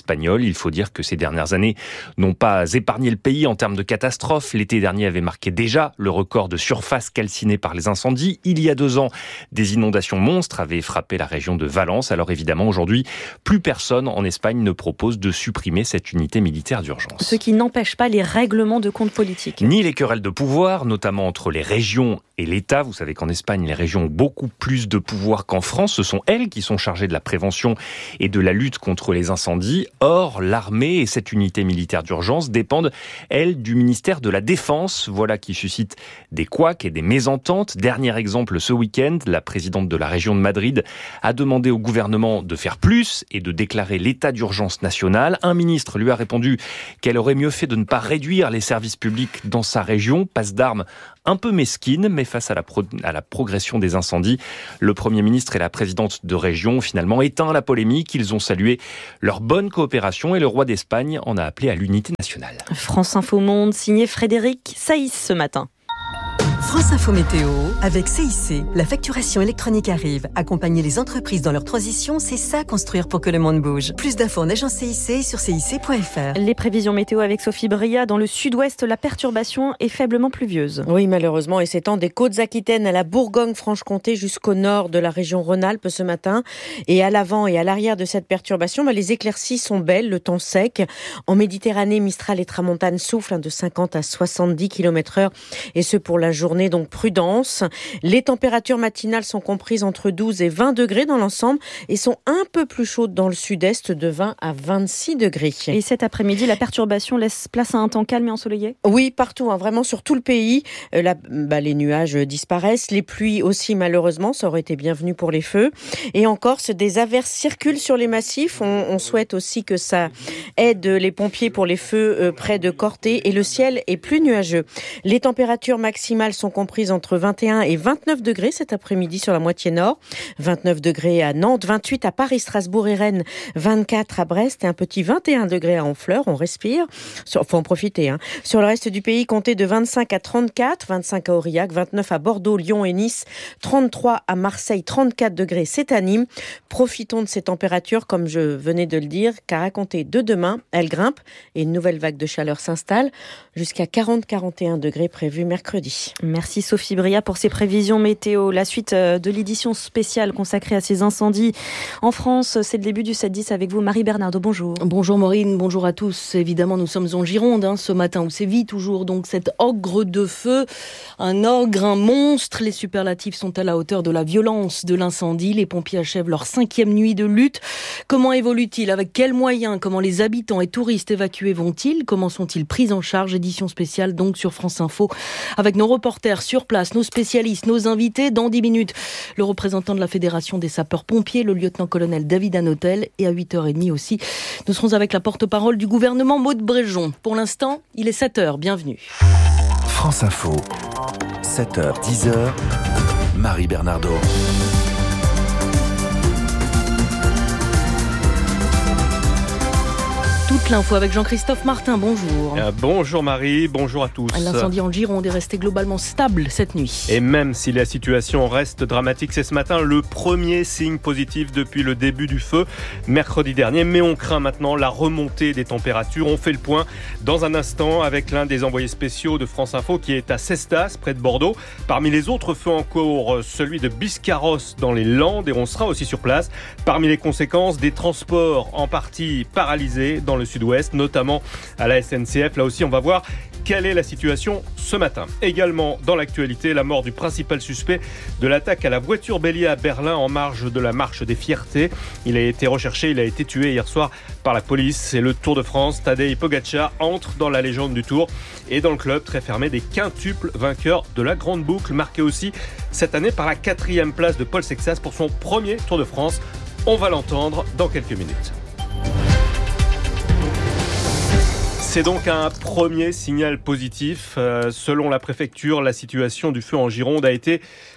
Il faut dire que ces dernières années n'ont pas épargné le pays en termes de catastrophes. L'été dernier avait marqué déjà le record de surface calcinée par les incendies. Il y a deux ans, des inondations monstres avaient frappé la région de Valence. Alors évidemment, aujourd'hui, plus personne en Espagne ne propose de supprimer cette unité militaire d'urgence. Ce qui n'empêche pas les règlements de compte politiques. Ni les querelles de pouvoir, notamment entre les régions et l'État. Vous savez qu'en Espagne, les régions ont beaucoup plus de pouvoir qu'en France. Ce sont elles qui sont chargées de la prévention et de la lutte contre les incendies. Or, l'armée et cette unité militaire d'urgence dépendent, elles, du ministère de la Défense. Voilà qui suscite des couacs et des mésententes. Dernier exemple ce week-end, la présidente de la région de Madrid a demandé au gouvernement de faire plus et de déclarer l'état d'urgence national. Un ministre lui a répondu qu'elle aurait mieux fait de ne pas réduire les services publics dans sa région. Passe d'armes un peu mesquine, mais face à la, pro- à la progression des incendies, le Premier ministre et la présidente de région ont finalement éteint la polémique. Ils ont salué leur bonne coopération et le roi d'Espagne en a appelé à l'unité nationale. France Info Monde, signé Frédéric Saïs ce matin. France Info Météo, avec C I C, la facturation électronique arrive. Accompagner les entreprises dans leur transition, c'est ça construire pour que le monde bouge. Plus d'infos en agence C I C sur C I C point F R. Les prévisions météo avec Sophie Bria. Dans le sud-ouest, la perturbation est faiblement pluvieuse. Oui, malheureusement, et s'étend des Côtes-Aquitaines à la Bourgogne-Franche-Comté jusqu'au nord de la région Rhône-Alpes ce matin. Et à l'avant et à l'arrière de cette perturbation, bah, les éclaircies sont belles, le temps sec. En Méditerranée, Mistral et Tramontane soufflent hein, de cinquante à soixante-dix kilomètres heure, et ce pour la journée. Donc prudence. Les températures matinales sont comprises entre douze et vingt degrés dans l'ensemble et sont un peu plus chaudes dans le sud-est de vingt à vingt-six degrés. Et cet après-midi, la perturbation laisse place à un temps calme et ensoleillé ? Oui, partout, hein, vraiment sur tout le pays. Euh, la, bah, les nuages disparaissent, les pluies aussi malheureusement, ça aurait été bienvenu pour les feux. Et en Corse, des averses circulent sur les massifs. On, on souhaite aussi que ça aide les pompiers pour les feux euh, près de Corté et le ciel est plus nuageux. Les températures maximales sont comprises entre vingt et un et vingt-neuf degrés cet après-midi sur la moitié nord. vingt-neuf degrés à Nantes, vingt-huit à Paris, Strasbourg et Rennes, vingt-quatre à Brest et un petit vingt et un degrés à Honfleur. On respire. Il faut en profiter. Hein. Sur le reste du pays, comptez de vingt-cinq à trente-quatre, vingt-cinq à Aurillac, vingt-neuf à Bordeaux, Lyon et Nice, trente-trois à Marseille, trente-quatre degrés, c'est à Nîmes. Profitons de ces températures, comme je venais de le dire, car à compter de demain, elles grimpent et une nouvelle vague de chaleur s'installe jusqu'à quarante à quarante et un degrés prévus mercredi. Merci Sophie Bria pour ces prévisions météo. La suite de l'édition spéciale consacrée à ces incendies en France, c'est le début du sept dix avec vous, Marie Bernardo. Bonjour. Bonjour Maureen, bonjour à tous. Évidemment, nous sommes en Gironde hein, ce matin où sévit toujours donc cet ogre de feu, un ogre, un monstre. Les superlatifs sont à la hauteur de la violence de l'incendie. Les pompiers achèvent leur cinquième nuit de lutte. Comment évolue-t-il ? Avec quels moyens ? Comment les habitants et touristes évacués vont-ils ? Comment sont-ils pris en charge ? Édition spéciale donc sur France Info avec nos reporters sur place, nos spécialistes, nos invités. Dans dix minutes, le représentant de la Fédération des sapeurs-pompiers, le lieutenant-colonel David Hanotel. Et à huit heures trente aussi, nous serons avec la porte-parole du gouvernement, Maud Bréjon. Pour l'instant, il est sept heures. Bienvenue. France Info, sept heures dix heures, Marie Bernardo. Toute l'info avec Jean-Christophe Martin, bonjour. Euh, bonjour Marie, bonjour à tous. L'incendie en Gironde est resté globalement stable cette nuit. Et même si la situation reste dramatique, c'est ce matin le premier signe positif depuis le début du feu, mercredi dernier. Mais on craint maintenant la remontée des températures. On fait le point dans un instant avec l'un des envoyés spéciaux de France Info qui est à Cestas, près de Bordeaux. Parmi les autres feux en cours, celui de Biscarrosse dans les Landes, et on sera aussi sur place. Parmi les conséquences, des transports en partie paralysés dans le sud-ouest, notamment à la S N C F. Là aussi, on va voir quelle est la situation ce matin. Également dans l'actualité, la mort du principal suspect de l'attaque à la voiture bélier à Berlin en marge de la marche des fiertés. Il a été recherché, il a été tué hier soir par la police. C'est le Tour de France. Tadej Pogacar entre dans la légende du Tour et dans le club très fermé des quintuples vainqueurs de la grande boucle, marqué aussi cette année par la quatrième place de Paul Sexas pour son premier Tour de France. On va l'entendre dans quelques minutes. C'est donc un premier signal positif. Euh, selon la préfecture, la situation du feu en Gironde a été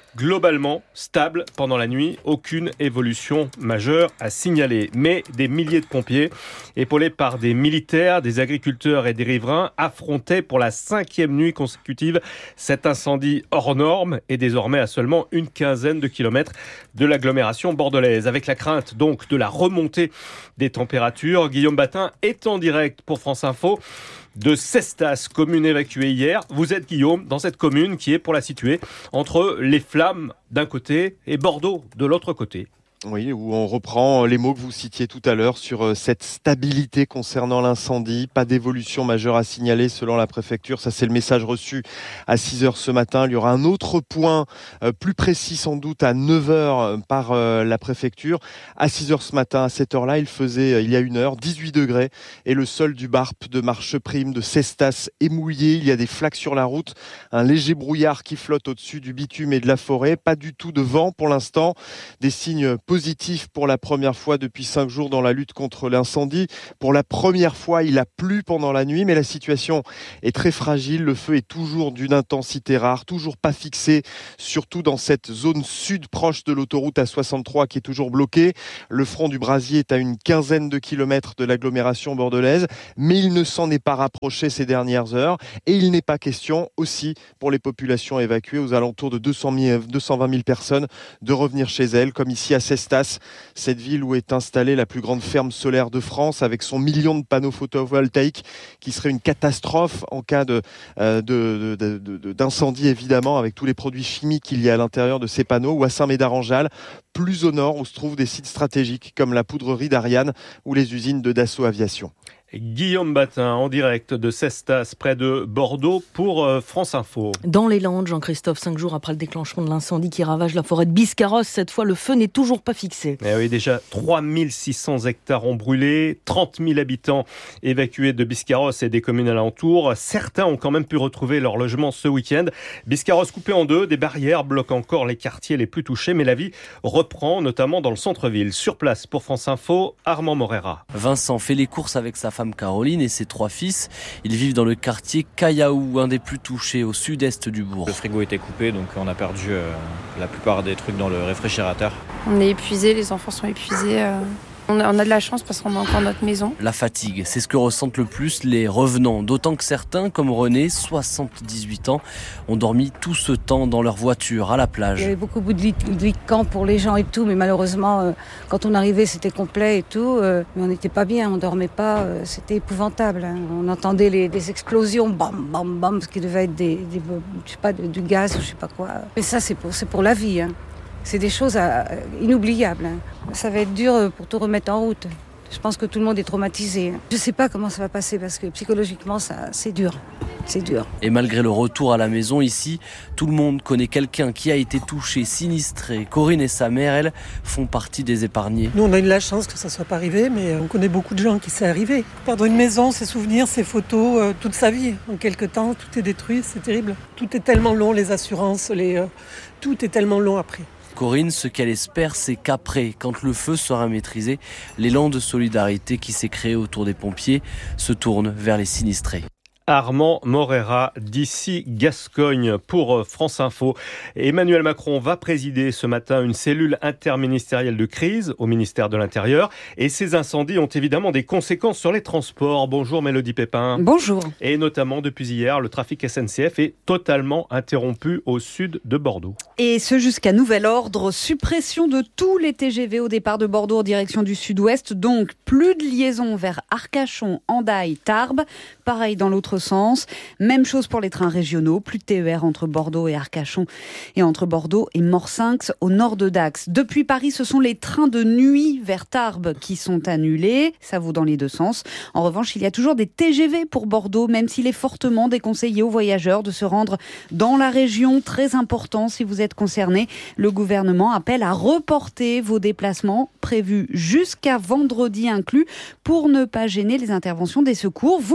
Globalement stable pendant la nuit, aucune évolution majeure à signaler. Mais des milliers de pompiers, épaulés par des militaires, des agriculteurs et des riverains, affrontaient pour la cinquième nuit consécutive cet incendie hors norme et désormais à seulement une quinzaine de kilomètres de l'agglomération bordelaise. Avec la crainte donc de la remontée des températures, Guillaume Batin est en direct pour France Info de Cestas, commune évacuée hier. Vous êtes, Guillaume, dans cette commune qui est, pour la situer, entre les flammes d'un côté et Bordeaux de l'autre côté. Oui, où on reprend les mots que vous citiez tout à l'heure sur cette stabilité concernant l'incendie. Pas d'évolution majeure à signaler selon la préfecture. Ça, c'est le message reçu à six heures ce matin. Il y aura un autre point euh, plus précis sans doute à neuf heures par euh, la préfecture. À six heures ce matin, à cette heure-là, il faisait, euh, il y a une heure, dix-huit degrés. Et le sol du Barp de Marcheprime, de Cestas, est mouillé. Il y a des flaques sur la route. Un léger brouillard qui flotte au-dessus du bitume et de la forêt. Pas du tout de vent pour l'instant. Des signes positif pour la première fois depuis cinq jours dans la lutte contre l'incendie. Pour la première fois, il a plu pendant la nuit, mais la situation est très fragile. Le feu est toujours d'une intensité rare, toujours pas fixé, surtout dans cette zone sud proche de l'autoroute A soixante-trois qui est toujours bloquée. Le front du brasier est à une quinzaine de kilomètres de l'agglomération bordelaise, mais il ne s'en est pas rapproché ces dernières heures. Et il n'est pas question aussi pour les populations évacuées aux alentours de deux cent vingt mille personnes de revenir chez elles, comme ici à Cestas, cette ville où est installée la plus grande ferme solaire de France avec son million de panneaux photovoltaïques qui serait une catastrophe en cas de, euh, de, de, de, de, d'incendie évidemment avec tous les produits chimiques qu'il y a à l'intérieur de ces panneaux, ou à Saint-Médard-en-Jalles, plus au nord où se trouvent des sites stratégiques comme la poudrerie d'Ariane ou les usines de Dassault Aviation. Guillaume Batin en direct de Cestas près de Bordeaux pour France Info. Dans les Landes, Jean-Christophe, cinq jours après le déclenchement de l'incendie qui ravage la forêt de Biscarrosse, cette fois le feu n'est toujours pas fixé. Eh oui, déjà trois mille six cents hectares ont brûlé, trente mille habitants évacués de Biscarrosse et des communes alentours. Certains ont quand même pu retrouver leur logement ce week-end. Biscarrosse coupé en deux, des barrières bloquent encore les quartiers les plus touchés, mais la vie reprend, notamment dans le centre-ville. Sur place pour France Info, Armand Morera. Vincent fait les courses avec sa femme Caroline et ses trois fils. Ils vivent dans le quartier Cayaou, un des plus touchés au sud-est du bourg. Le frigo était coupé, donc on a perdu euh, la plupart des trucs dans le réfrigérateur. On est épuisés, les enfants sont épuisés. Euh... On a, on a de la chance parce qu'on a encore notre maison. La fatigue, c'est ce que ressentent le plus les revenants. D'autant que certains, comme René, soixante-dix-huit ans, ont dormi tout ce temps dans leur voiture à la plage. Il y avait beaucoup de lits de camp pour les gens et tout, mais malheureusement, euh, quand on arrivait, c'était complet et tout. Euh, mais on n'était pas bien, on dormait pas, euh, c'était épouvantable. Hein. On entendait les, des explosions, bam, bam, bam, ce qui devait être des, des, je sais pas, du gaz ou je sais pas quoi. Mais ça, c'est pour, c'est pour la vie. Hein. C'est des choses à, inoubliables. Hein. Ça va être dur pour tout remettre en route. Je pense que tout le monde est traumatisé. Je ne sais pas comment ça va passer parce que psychologiquement, ça, c'est dur. C'est dur. Et malgré le retour à la maison ici, tout le monde connaît quelqu'un qui a été touché, sinistré. Corinne et sa mère, elles, font partie des épargnés. Nous, on a eu la chance que ça ne soit pas arrivé, mais on connaît beaucoup de gens qui s'est arrivé. Perdre une maison, ses souvenirs, ses photos, euh, toute sa vie. En quelque temps, tout est détruit, c'est terrible. Tout est tellement long, les assurances, les, euh, tout est tellement long après. Corinne, ce qu'elle espère, c'est qu'après, quand le feu sera maîtrisé, l'élan de solidarité qui s'est créé autour des pompiers se tourne vers les sinistrés. Armand Morera d'ici Gascogne pour France Info. Emmanuel Macron va présider ce matin une cellule interministérielle de crise au ministère de l'Intérieur. Et ces incendies ont évidemment des conséquences sur les transports. Bonjour Mélodie Pépin. Bonjour. Et notamment depuis hier, le trafic S N C F est totalement interrompu au sud de Bordeaux. Et ce jusqu'à nouvel ordre, suppression de tous les T G V au départ de Bordeaux en direction du sud-ouest. Donc plus de liaison vers Arcachon, Hendaye, Tarbes. Pareil dans l'autre sens. Même chose pour les trains régionaux. Plus de T E R entre Bordeaux et Arcachon et entre Bordeaux et Morsinx au nord de Dax. Depuis Paris, ce sont les trains de nuit vers Tarbes qui sont annulés. Ça vaut dans les deux sens. En revanche, il y a toujours des T G V pour Bordeaux, même s'il est fortement déconseillé aux voyageurs de se rendre dans la région. Très important si vous êtes concerné. Le gouvernement appelle à reporter vos déplacements prévus jusqu'à vendredi inclus pour ne pas gêner les interventions des secours. Vous pouvez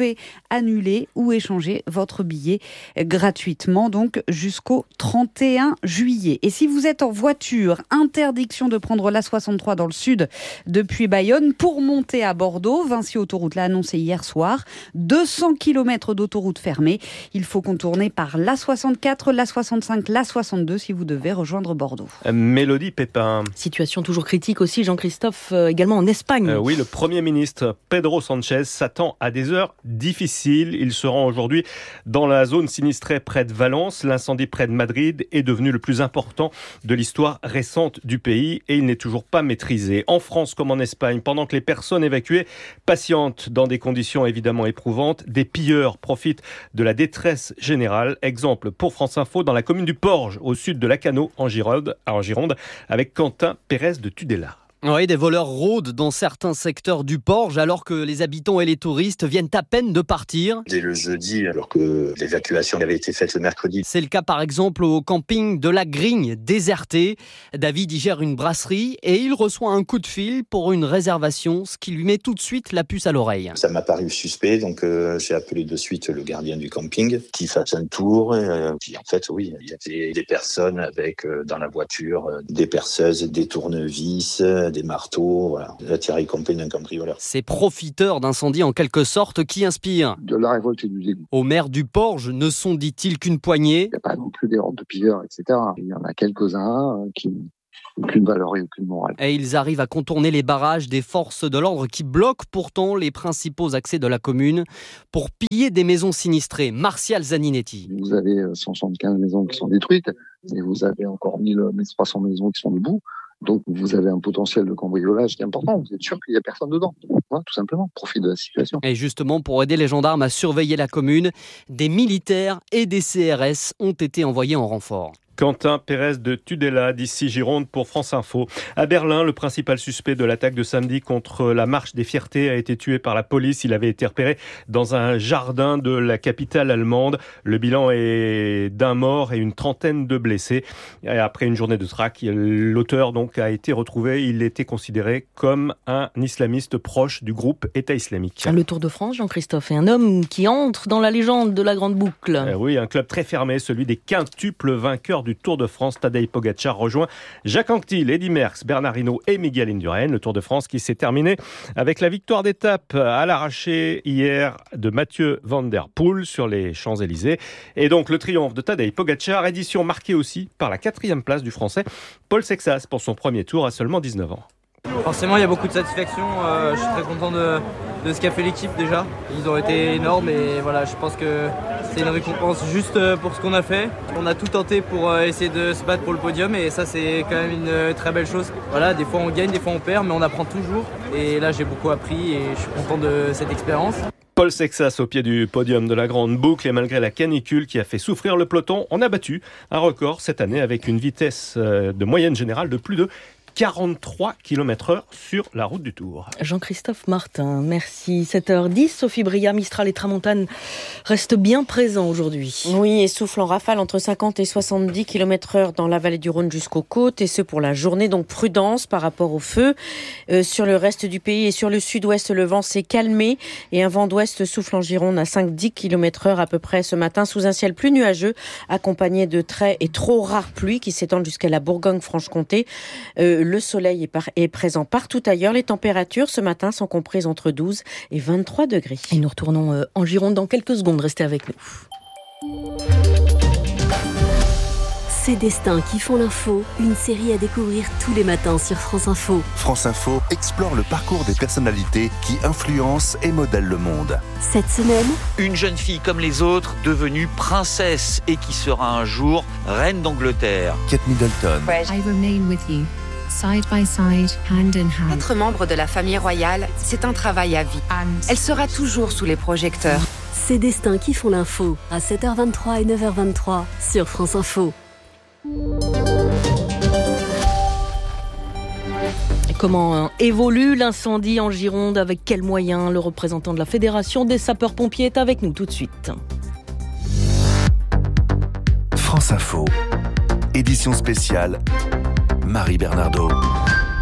pouvez annuler ou échanger votre billet gratuitement, donc jusqu'au trente et un juillet. Et si vous êtes en voiture, interdiction de prendre l'A soixante-trois dans le sud depuis Bayonne pour monter à Bordeaux. Vinci Autoroute l'a annoncé hier soir. deux cents kilomètres d'autoroute fermée. Il faut contourner par l'A soixante-quatre, l'A soixante-cinq, l'A soixante-deux si vous devez rejoindre Bordeaux. Mélodie Pépin. Situation toujours critique aussi, Jean-Christophe, euh, également en Espagne. Euh, oui, le Premier ministre Pedro Sánchez s'attend à des heures difficiles. Il se rend aujourd'hui dans la zone sinistrée près de Valence. L'incendie près de Madrid est devenu le plus important de l'histoire récente du pays et il n'est toujours pas maîtrisé. En France comme en Espagne, pendant que les personnes évacuées patientent dans des conditions évidemment éprouvantes, des pilleurs profitent de la détresse générale. Exemple pour France Info dans la commune du Porge, au sud de Lacanau, en Gironde, en Gironde avec Quentin Pérez de Tudela. Oui, des voleurs rôdent dans certains secteurs du Porge alors que les habitants et les touristes viennent à peine de partir. Dès le jeudi, alors que l'évacuation avait été faite le mercredi. C'est le cas par exemple au camping de la Grigne, déserté. David y gère une brasserie et il reçoit un coup de fil pour une réservation, ce qui lui met tout de suite la puce à l'oreille. Ça m'a paru suspect, donc euh, j'ai appelé de suite le gardien du camping qui fasse un tour. Et, euh, puis en fait, oui, il y avait des personnes avec euh, dans la voiture euh, des perceuses, des tournevis, des marteaux, voilà. La tirée complète d'un cambrioleur. Ces profiteurs d'incendie en quelque sorte qui inspirent. De la révolte et du dégoût. Au maire du Porge ne sont, dit-il, qu'une poignée. Il n'y a pas non plus des hordes de pilleurs, et cetera. Il y en a quelques-uns qui n'ont aucune valeur et aucune morale. Et ils arrivent à contourner les barrages des forces de l'ordre qui bloquent pourtant les principaux accès de la commune pour piller des maisons sinistrées. Martial Zaninetti. Vous avez cent soixante-quinze maisons qui sont détruites et vous avez encore mille trois cents maisons qui sont debout. Donc, vous avez un potentiel de cambriolage qui est important. Vous êtes sûr qu'il n'y a personne dedans. Voilà, tout simplement, profite de la situation. Et justement, pour aider les gendarmes à surveiller la commune, des militaires et des C R S ont été envoyés en renfort. Quentin Pérez de Tudela, d'ici Gironde pour France Info. À Berlin, le principal suspect de l'attaque de samedi contre la Marche des Fiertés a été tué par la police. Il avait été repéré dans un jardin de la capitale allemande. Le bilan est d'un mort et une trentaine de blessés. Et après une journée de traque, l'auteur donc a été retrouvé. Il était considéré comme un islamiste proche du groupe État islamique. Le Tour de France, Jean-Christophe, est un homme qui entre dans la légende de la Grande Boucle. Euh, oui, un club très fermé, celui des quintuples vainqueurs du Tour de France. Tadej Pogacar rejoint Jacques Anquetil, Eddy Merckx, Bernard Hinault et Miguel Indurain. Le Tour de France qui s'est terminé avec la victoire d'étape à l'arraché hier de Mathieu Van Der Poel sur les Champs-Élysées. Et donc le triomphe de Tadej Pogacar, édition marquée aussi par la quatrième place du Français Paul Sexas pour son premier tour à seulement dix-neuf ans. Forcément, il y a beaucoup de satisfaction. Euh, je suis très content de, de ce qu'a fait l'équipe déjà. Ils ont été énormes et voilà, je pense que c'est une récompense juste pour ce qu'on a fait. On a tout tenté pour essayer de se battre pour le podium et ça, c'est quand même une très belle chose. Voilà, des fois on gagne, des fois on perd, mais on apprend toujours. Et là, j'ai beaucoup appris et je suis content de cette expérience. Paul Sexas au pied du podium de la Grande Boucle et malgré la canicule qui a fait souffrir le peloton, on a battu un record cette année avec une vitesse de moyenne générale de plus de quarante-trois kilomètres heure sur la route du Tour. Jean-Christophe Martin, merci. sept heures dix, Sophie Bria, Mistral et Tramontane restent bien présents aujourd'hui. Oui, et souffle en rafale entre cinquante et soixante-dix kilomètres heure dans la vallée du Rhône jusqu'aux côtes, et ce pour la journée, donc prudence par rapport au feu. Euh, sur le reste du pays et sur le sud-ouest, le vent s'est calmé et un vent d'ouest souffle en Gironde à cinq à dix kilomètres heure à peu près ce matin, sous un ciel plus nuageux, accompagné de très et trop rares pluies qui s'étendent jusqu'à la Bourgogne-Franche-Comté. Euh, Le soleil est, par, est présent partout ailleurs. Les températures ce matin sont comprises entre douze et vingt-trois degrés. Et nous retournons euh, en Gironde dans quelques secondes. Restez avec nous. Ces destins qui font l'info, une série à découvrir tous les matins sur France Info. France Info explore le parcours des personnalités qui influencent et modèlent le monde. Cette semaine, une jeune fille comme les autres, devenue princesse et qui sera un jour reine d'Angleterre. Kate Middleton. I remain with you. Side by side, hand in hand. Être membre de la famille royale, c'est un travail à vie. Elle sera toujours sous les projecteurs. Ces destins qui font l'info, à sept heures vingt-trois et neuf heures vingt-trois sur France Info. Comment évolue l'incendie en Gironde? Avec quels moyens? Le représentant de la Fédération des sapeurs-pompiers est avec nous tout de suite. France Info, édition spéciale, Marie Bernardo.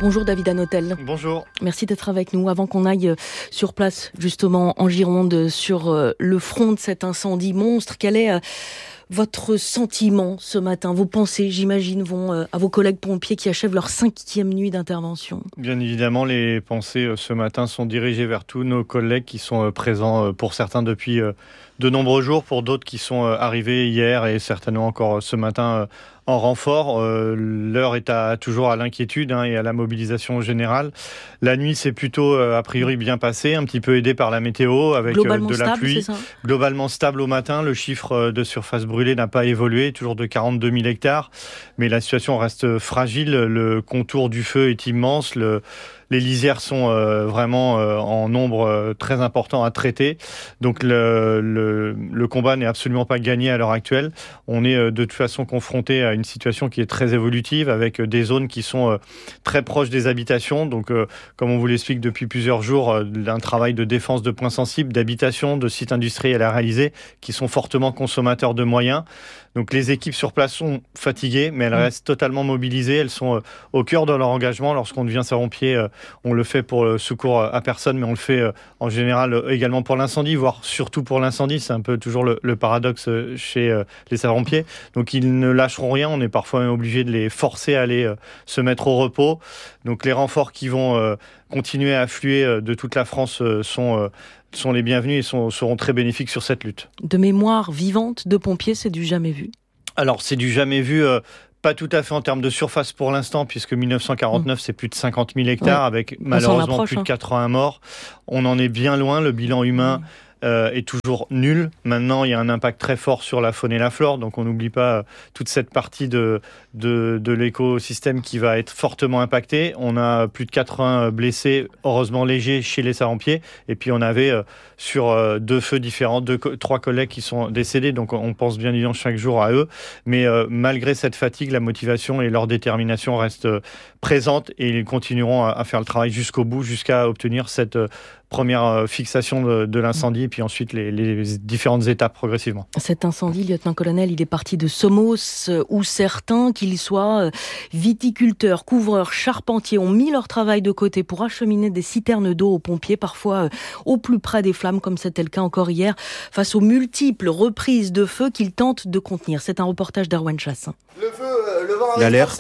Bonjour David Hanotel. Bonjour. Merci d'être avec nous. Avant qu'on aille sur place, justement, en Gironde, sur le front de cet incendie monstre, quel est votre sentiment ce matin? Vos pensées, j'imagine, vont à vos collègues pompiers qui achèvent leur cinquième nuit d'intervention. Bien évidemment, les pensées ce matin sont dirigées vers tous nos collègues qui sont présents, pour certains depuis de nombreux jours, pour d'autres qui sont arrivés hier et certainement encore ce matin en renfort. Euh, l'heure est à, toujours à l'inquiétude hein, et à la mobilisation générale. La nuit s'est plutôt euh, a priori bien passée, un petit peu aidée par la météo avec euh, de la stable, pluie. C'est ça Globalement stable au matin. Le chiffre de surface brûlée n'a pas évolué, toujours de quarante-deux mille hectares. Mais la situation reste fragile. Le contour du feu est immense. Le Les lisières sont euh, vraiment euh, en nombre euh, très important à traiter. Donc le, le, le combat n'est absolument pas gagné à l'heure actuelle. On est euh, de toute façon confronté à une situation qui est très évolutive avec euh, des zones qui sont euh, très proches des habitations. Donc euh, comme on vous l'explique depuis plusieurs jours, euh, un travail de défense de points sensibles, d'habitation, de sites industriels à réaliser qui sont fortement consommateurs de moyens. Donc les équipes sur place sont fatiguées, mais elles restent totalement mobilisées. Elles sont euh, au cœur de leur engagement. Lorsqu'on devient sapeur-pompier, euh, on le fait pour le secours à personne, mais on le fait euh, en général euh, également pour l'incendie, voire surtout pour l'incendie. C'est un peu toujours le, le paradoxe euh, chez euh, les sapeurs-pompiers. Donc ils ne lâcheront rien. On est parfois même obligé de les forcer à aller euh, se mettre au repos. Donc les renforts qui vont euh, continuer à affluer euh, de toute la France euh, sont... Euh, sont les bienvenus et sont, seront très bénéfiques sur cette lutte. De mémoire vivante de pompiers, c'est du jamais vu. Alors, c'est du jamais vu, euh, pas tout à fait en termes de surface pour l'instant, puisque dix-neuf cent quarante-neuf, mmh. c'est plus de cinquante mille hectares, ouais. avec On malheureusement approche, plus de quatre-vingts hein. morts. On en est bien loin, le bilan humain... Mmh. Euh, est toujours nul. Maintenant, il y a un impact très fort sur la faune et la flore, donc on n'oublie pas euh, toute cette partie de, de, de l'écosystème qui va être fortement impactée. On a plus de quatre-vingts blessés, heureusement légers, chez les sapeurs-pompiers, et puis on avait euh, sur euh, deux feux différents, deux, trois collègues qui sont décédés, donc on pense bien évidemment chaque jour à eux, mais euh, malgré cette fatigue, la motivation et leur détermination restent euh, présentes, et ils continueront à, à faire le travail jusqu'au bout, jusqu'à obtenir cette euh, première fixation de, de l'incendie, et puis ensuite les, les différentes étapes progressivement. Cet incendie, lieutenant-colonel, il est parti de Somos, où certains, qu'ils soient viticulteurs, couvreurs, charpentiers, ont mis leur travail de côté pour acheminer des citernes d'eau aux pompiers, parfois au plus près des flammes, comme c'était le cas encore hier, face aux multiples reprises de feu qu'ils tentent de contenir. C'est un reportage d'Erwan Chassin. Le feu, le vent L'alerte.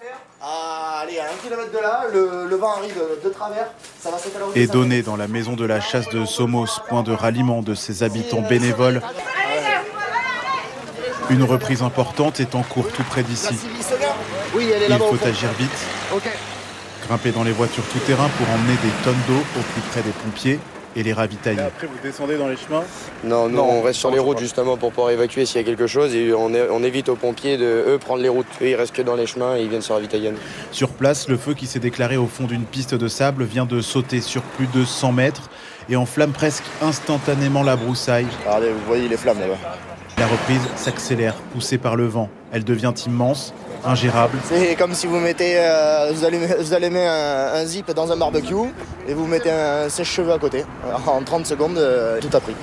Ah, allez, à un kilomètre de là, le, le vent arrive de, de travers, ça va s'écaloriser. Et donné dans la maison de la chasse de Somos, point de ralliement de ses habitants bénévoles. Une reprise importante est en cours tout près d'ici. Oui, elle est là-bas. Il faut agir vite. Okay. Grimper dans les voitures tout-terrain pour emmener des tonnes d'eau au plus près des pompiers et les ravitailler. Et après, vous descendez dans les chemins ? Non, nous, non, on reste sur les routes justement pour pouvoir évacuer s'il y a quelque chose, et on, est, on évite aux pompiers de eux prendre les routes. Eux, ils restent que dans les chemins et ils viennent se ravitailler. Sur place, le feu qui s'est déclaré au fond d'une piste de sable vient de sauter sur plus de cent mètres et enflamme presque instantanément la broussaille. Regardez, vous voyez les flammes là-bas. La reprise s'accélère, poussée par le vent. Elle devient immense, ingérable. C'est comme si vous mettez, euh, vous allumez, vous allumez un, un zip dans un barbecue et vous mettez un sèche-cheveux à côté. En trente secondes, euh, tout a pris.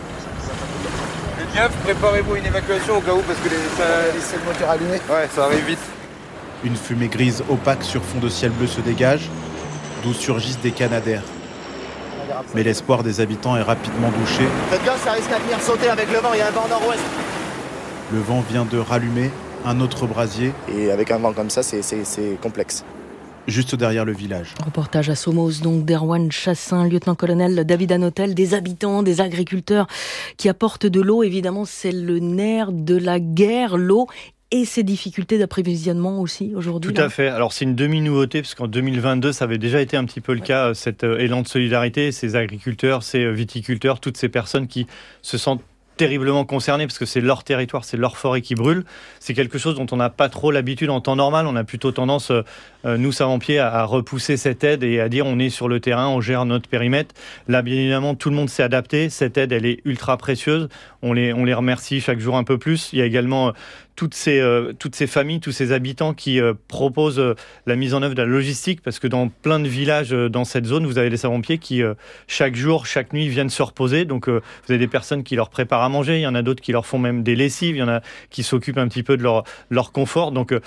Les bien, préparez-vous une évacuation au cas où, parce que les, les, les moteurs allumés. Ouais, ça arrive vite. Une fumée grise opaque sur fond de ciel bleu se dégage, d'où surgissent des canadaires. Mais l'espoir des habitants est rapidement douché. Faites gaffe, ça risque à venir sauter avec le vent, il y a un vent nord-ouest. Le vent vient de rallumer un autre brasier. Et avec un vent comme ça, c'est, c'est, c'est complexe. Juste derrière le village. Reportage à Somos, donc d'Erwan Chassin, lieutenant-colonel David Hanotel, des habitants, des agriculteurs qui apportent de l'eau. Évidemment, c'est le nerf de la guerre, l'eau. Et ces difficultés d'approvisionnement aussi aujourd'hui. Tout là. à fait. Alors c'est une demi-nouveauté, parce qu'en deux mille vingt-deux, ça avait déjà été un petit peu le cas, cet élan de solidarité, ces agriculteurs, ces viticulteurs, toutes ces personnes qui se sentent terriblement concernés, parce que c'est leur territoire, c'est leur forêt qui brûle. C'est quelque chose dont on n'a pas trop l'habitude en temps normal. On a plutôt tendance, euh, nous, sapeurs-pompiers, à, à repousser cette aide et à dire on est sur le terrain, on gère notre périmètre. Là, bien évidemment, tout le monde s'est adapté. Cette aide, elle est ultra précieuse. On les, on les remercie chaque jour un peu plus. Il y a également... Euh, Toutes ces, euh, toutes ces familles, tous ces habitants qui euh, proposent euh, la mise en œuvre de la logistique, parce que dans plein de villages euh, dans cette zone, vous avez des sapeurs-pompiers qui, euh, chaque jour, chaque nuit, viennent se reposer. Donc, euh, vous avez des personnes qui leur préparent à manger, il y en a d'autres qui leur font même des lessives, il y en a qui s'occupent un petit peu de leur, leur confort. Donc, euh,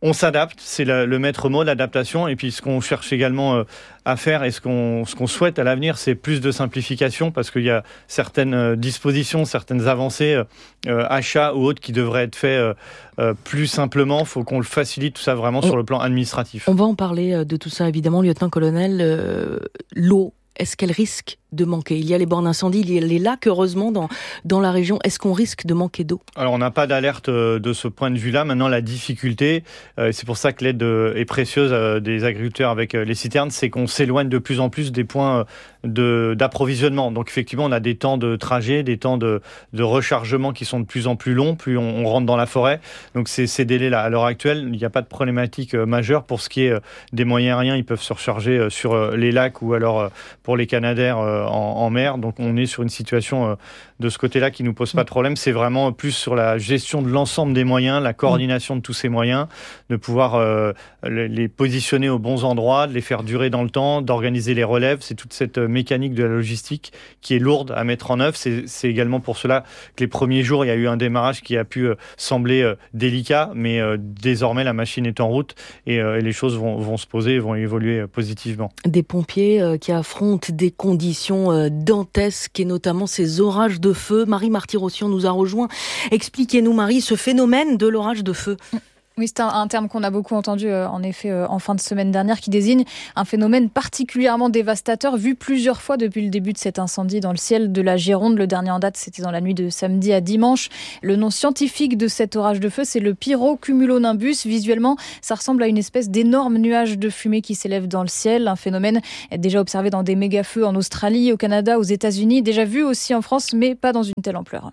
On s'adapte, c'est le, le maître mot, l'adaptation. Et puis ce qu'on cherche également euh, à faire et ce qu'on, ce qu'on souhaite à l'avenir, c'est plus de simplification parce qu'il y a certaines dispositions, certaines avancées, euh, achats ou autres qui devraient être faits euh, euh, plus simplement. Il faut qu'on le facilite tout ça vraiment on, sur le plan administratif. On va en parler de tout ça évidemment, lieutenant-colonel. Euh, l'eau, est-ce qu'elle risque de manquer? Il y a les bornes d'incendie, il y a les lacs, heureusement, dans, dans la région. Est-ce qu'on risque de manquer d'eau? Alors, on n'a pas d'alerte de ce point de vue-là. Maintenant, la difficulté, euh, c'est pour ça que l'aide est précieuse euh, des agriculteurs avec euh, les citernes, c'est qu'on s'éloigne de plus en plus des points de, d'approvisionnement. Donc, effectivement, on a des temps de trajet, des temps de, de rechargement qui sont de plus en plus longs, plus on, on rentre dans la forêt. Donc, c'est, ces délais-là. À l'heure actuelle, il n'y a pas de problématique euh, majeure. Pour ce qui est euh, des moyens aériens, ils peuvent se recharger euh, sur euh, les lacs ou alors euh, pour les canadaires euh, En, en mer, donc on est sur une situation euh, de ce côté-là qui nous pose pas de problème. C'est vraiment plus sur la gestion de l'ensemble des moyens, la coordination de tous ces moyens, de pouvoir euh, les positionner aux bons endroits, de les faire durer dans le temps, d'organiser les relèves. C'est toute cette mécanique de la logistique qui est lourde à mettre en œuvre. C'est, c'est également pour cela que les premiers jours, il y a eu un démarrage qui a pu euh, sembler euh, délicat, mais euh, désormais la machine est en route et, euh, et les choses vont, vont se poser et vont évoluer euh, positivement. Des pompiers euh, qui affrontent des conditions dantesques et notamment ces orages de feu. Marie Marty-Rossian nous a rejoint. Expliquez-nous, Marie, ce phénomène de l'orage de feu. Oui, c'est un, un terme qu'on a beaucoup entendu euh, en effet euh, en fin de semaine dernière qui désigne un phénomène particulièrement dévastateur vu plusieurs fois depuis le début de cet incendie dans le ciel de la Gironde. Le dernier en date, c'était dans la nuit de samedi à dimanche. Le nom scientifique de cet orage de feu, c'est le pyrocumulonimbus. Visuellement, ça ressemble à une espèce d'énorme nuage de fumée qui s'élève dans le ciel. Un phénomène déjà observé dans des méga-feux en Australie, au Canada, aux États-Unis, déjà vu aussi en France, mais pas dans une telle ampleur.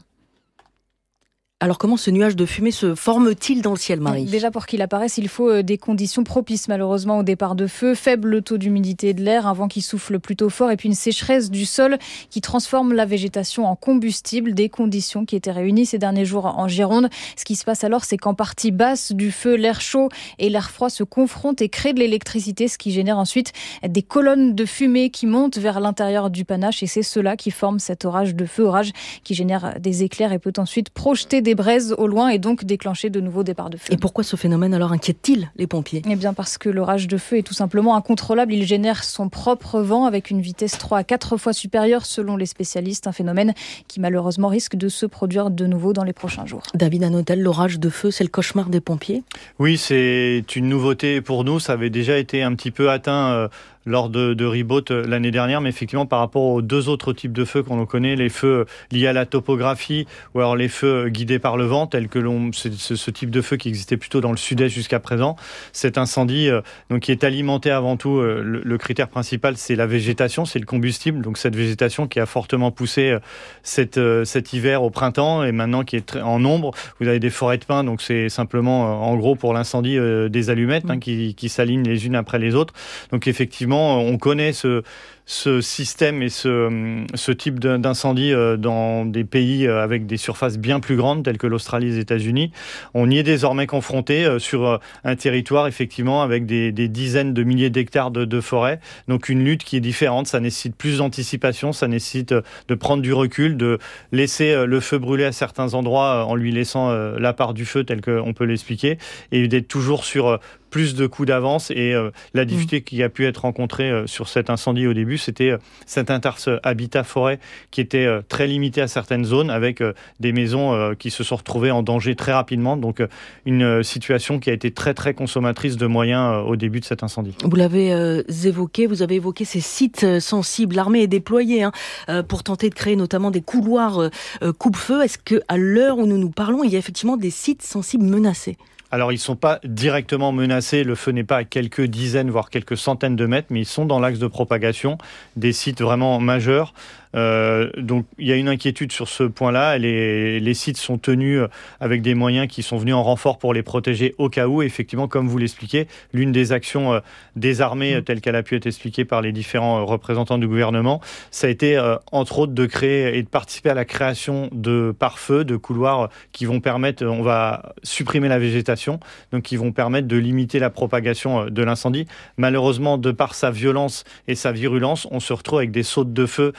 Alors comment ce nuage de fumée se forme-t-il dans le ciel, Marie ? Déjà pour qu'il apparaisse, il faut des conditions propices malheureusement au départ de feu, faible taux d'humidité de l'air, un vent qui souffle plutôt fort et puis une sécheresse du sol qui transforme la végétation en combustible, des conditions qui étaient réunies ces derniers jours en Gironde. Ce qui se passe alors, c'est qu'en partie basse du feu, l'air chaud et l'air froid se confrontent et créent de l'électricité, ce qui génère ensuite des colonnes de fumée qui montent vers l'intérieur du panache et c'est cela qui forme cet orage de feu, orage qui génère des éclairs et peut ensuite projeter des des braises au loin et donc déclencher de nouveaux départs de feu. Et pourquoi ce phénomène alors inquiète-t-il les pompiers ? Eh bien parce que l'orage de feu est tout simplement incontrôlable. Il génère son propre vent avec une vitesse trois à quatre fois supérieure selon les spécialistes. Un phénomène qui malheureusement risque de se produire de nouveau dans les prochains jours. David Hanotel, l'orage de feu, c'est le cauchemar des pompiers ? Oui, c'est une nouveauté pour nous. Ça avait déjà été un petit peu atteint euh, lors de, de Ribaute l'année dernière, mais effectivement par rapport aux deux autres types de feux qu'on connaît, les feux liés à la topographie ou alors les feux guidés par le vent, tels que l'on, c'est ce, ce type de feu qui existait plutôt dans le sud-est jusqu'à présent. Cet incendie, euh, donc qui est alimenté avant tout, euh, le, le critère principal, c'est la végétation, c'est le combustible. Donc cette végétation qui a fortement poussé euh, cet, euh, cet hiver au printemps et maintenant qui est très, en nombre. Vous avez des forêts de pins, donc c'est simplement, euh, en gros, pour l'incendie, euh, des allumettes hein, qui, qui s'alignent les unes après les autres. Donc effectivement, on connaît ce, ce système et ce, ce type d'incendie dans des pays avec des surfaces bien plus grandes, telles que l'Australie et les États-Unis. On y est désormais confronté sur un territoire, effectivement, avec des, des dizaines de milliers d'hectares de, de forêt. Donc une lutte qui est différente, ça nécessite plus d'anticipation, ça nécessite de prendre du recul, de laisser le feu brûler à certains endroits en lui laissant la part du feu, tel qu'on peut l'expliquer, et d'être toujours sur plus de coups d'avance. Et euh, la difficulté mmh. qui a pu être rencontrée euh, sur cet incendie au début, c'était euh, cet interce habitat-forêt qui était euh, très limité à certaines zones, avec euh, des maisons euh, qui se sont retrouvées en danger très rapidement. Donc euh, une euh, situation qui a été très très consommatrice de moyens euh, au début de cet incendie. Vous l'avez euh, évoqué, vous avez évoqué ces sites sensibles. L'armée est déployée hein, euh, pour tenter de créer notamment des couloirs euh, coupe-feu. Est-ce qu'à l'heure où nous nous parlons, il y a effectivement des sites sensibles menacés ? Alors, ils ne sont pas directement menacés. Le feu n'est pas à quelques dizaines, voire quelques centaines de mètres, mais ils sont dans l'axe de propagation, des sites vraiment majeurs. Euh, donc, il y a une inquiétude sur ce point-là. Les, les sites sont tenus avec des moyens qui sont venus en renfort pour les protéger au cas où. Effectivement, comme vous l'expliquez, l'une des actions euh, des armées, mmh. telle qu'elle a pu être expliquée par les différents euh, représentants du gouvernement, ça a été, euh, entre autres, de créer et de participer à la création de pare-feu, de couloirs qui vont permettre, on va supprimer la végétation, donc qui vont permettre de limiter la propagation de l'incendie. Malheureusement, de par sa violence et sa virulence, on se retrouve avec des sautes de feu telles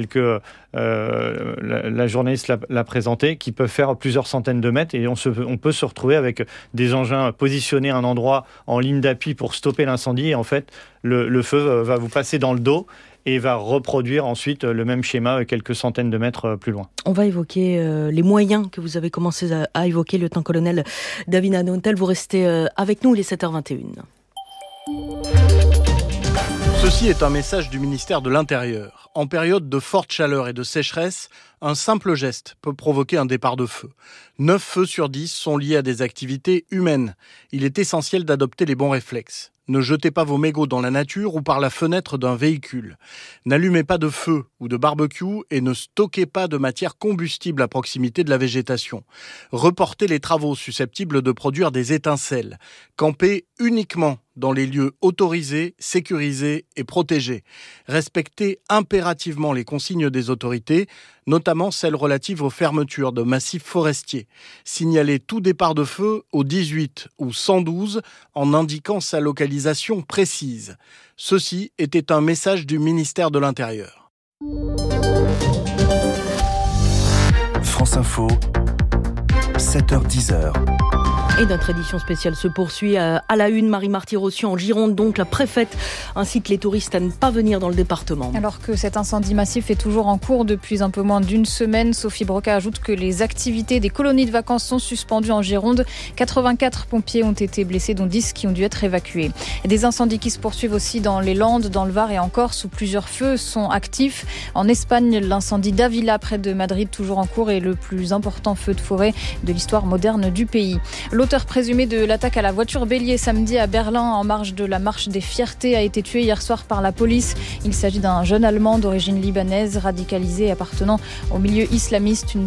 que euh, la, la journaliste l'a, l'a présenté, qui peuvent faire plusieurs centaines de mètres et on, se, on peut se retrouver avec des engins positionnés à un endroit en ligne d'appui pour stopper l'incendie et en fait le, le feu va vous passer dans le dos et va reproduire ensuite le même schéma quelques centaines de mètres plus loin. On va évoquer euh, les moyens que vous avez commencé à, à évoquer, lieutenant-colonel David Adontel. Vous restez euh, avec nous, il est sept heures vingt et une. Ceci est un message du ministère de l'Intérieur. En période de forte chaleur et de sécheresse, un simple geste peut provoquer un départ de feu. neuf feux sur dix sont liés à des activités humaines. Il est essentiel d'adopter les bons réflexes. Ne jetez pas vos mégots dans la nature ou par la fenêtre d'un véhicule. N'allumez pas de feu ou de barbecue et ne stockez pas de matière combustible à proximité de la végétation. Reportez les travaux susceptibles de produire des étincelles. Campez uniquement dans les lieux autorisés, sécurisés et protégés. Respectez impérativement les consignes des autorités, notamment celles relatives aux fermetures de massifs forestiers. Signalez tout départ de feu au dix-huit ou cent douze en indiquant sa localisation précise. Ceci était un message du ministère de l'Intérieur. France Info, sept heures dix. Et notre édition spéciale se poursuit à la une. Marie-Marty Rossian en Gironde, donc la préfète incite les touristes à ne pas venir dans le département. Alors que cet incendie massif est toujours en cours depuis un peu moins d'une semaine, Sophie Broca ajoute que les activités des colonies de vacances sont suspendues en Gironde. quatre-vingt-quatre pompiers ont été blessés, dont dix qui ont dû être évacués. Et des incendies qui se poursuivent aussi dans les Landes, dans le Var et en Corse, où plusieurs feux sont actifs. En Espagne, l'incendie d'Avila, près de Madrid, toujours en cours, est le plus important feu de forêt de l'histoire moderne du pays. L'auteur présumé de l'attaque à la voiture bélier samedi à Berlin en marge de la marche des fiertés a été tué hier soir par la police. Il s'agit d'un jeune Allemand d'origine libanaise radicalisé appartenant au milieu islamiste. Une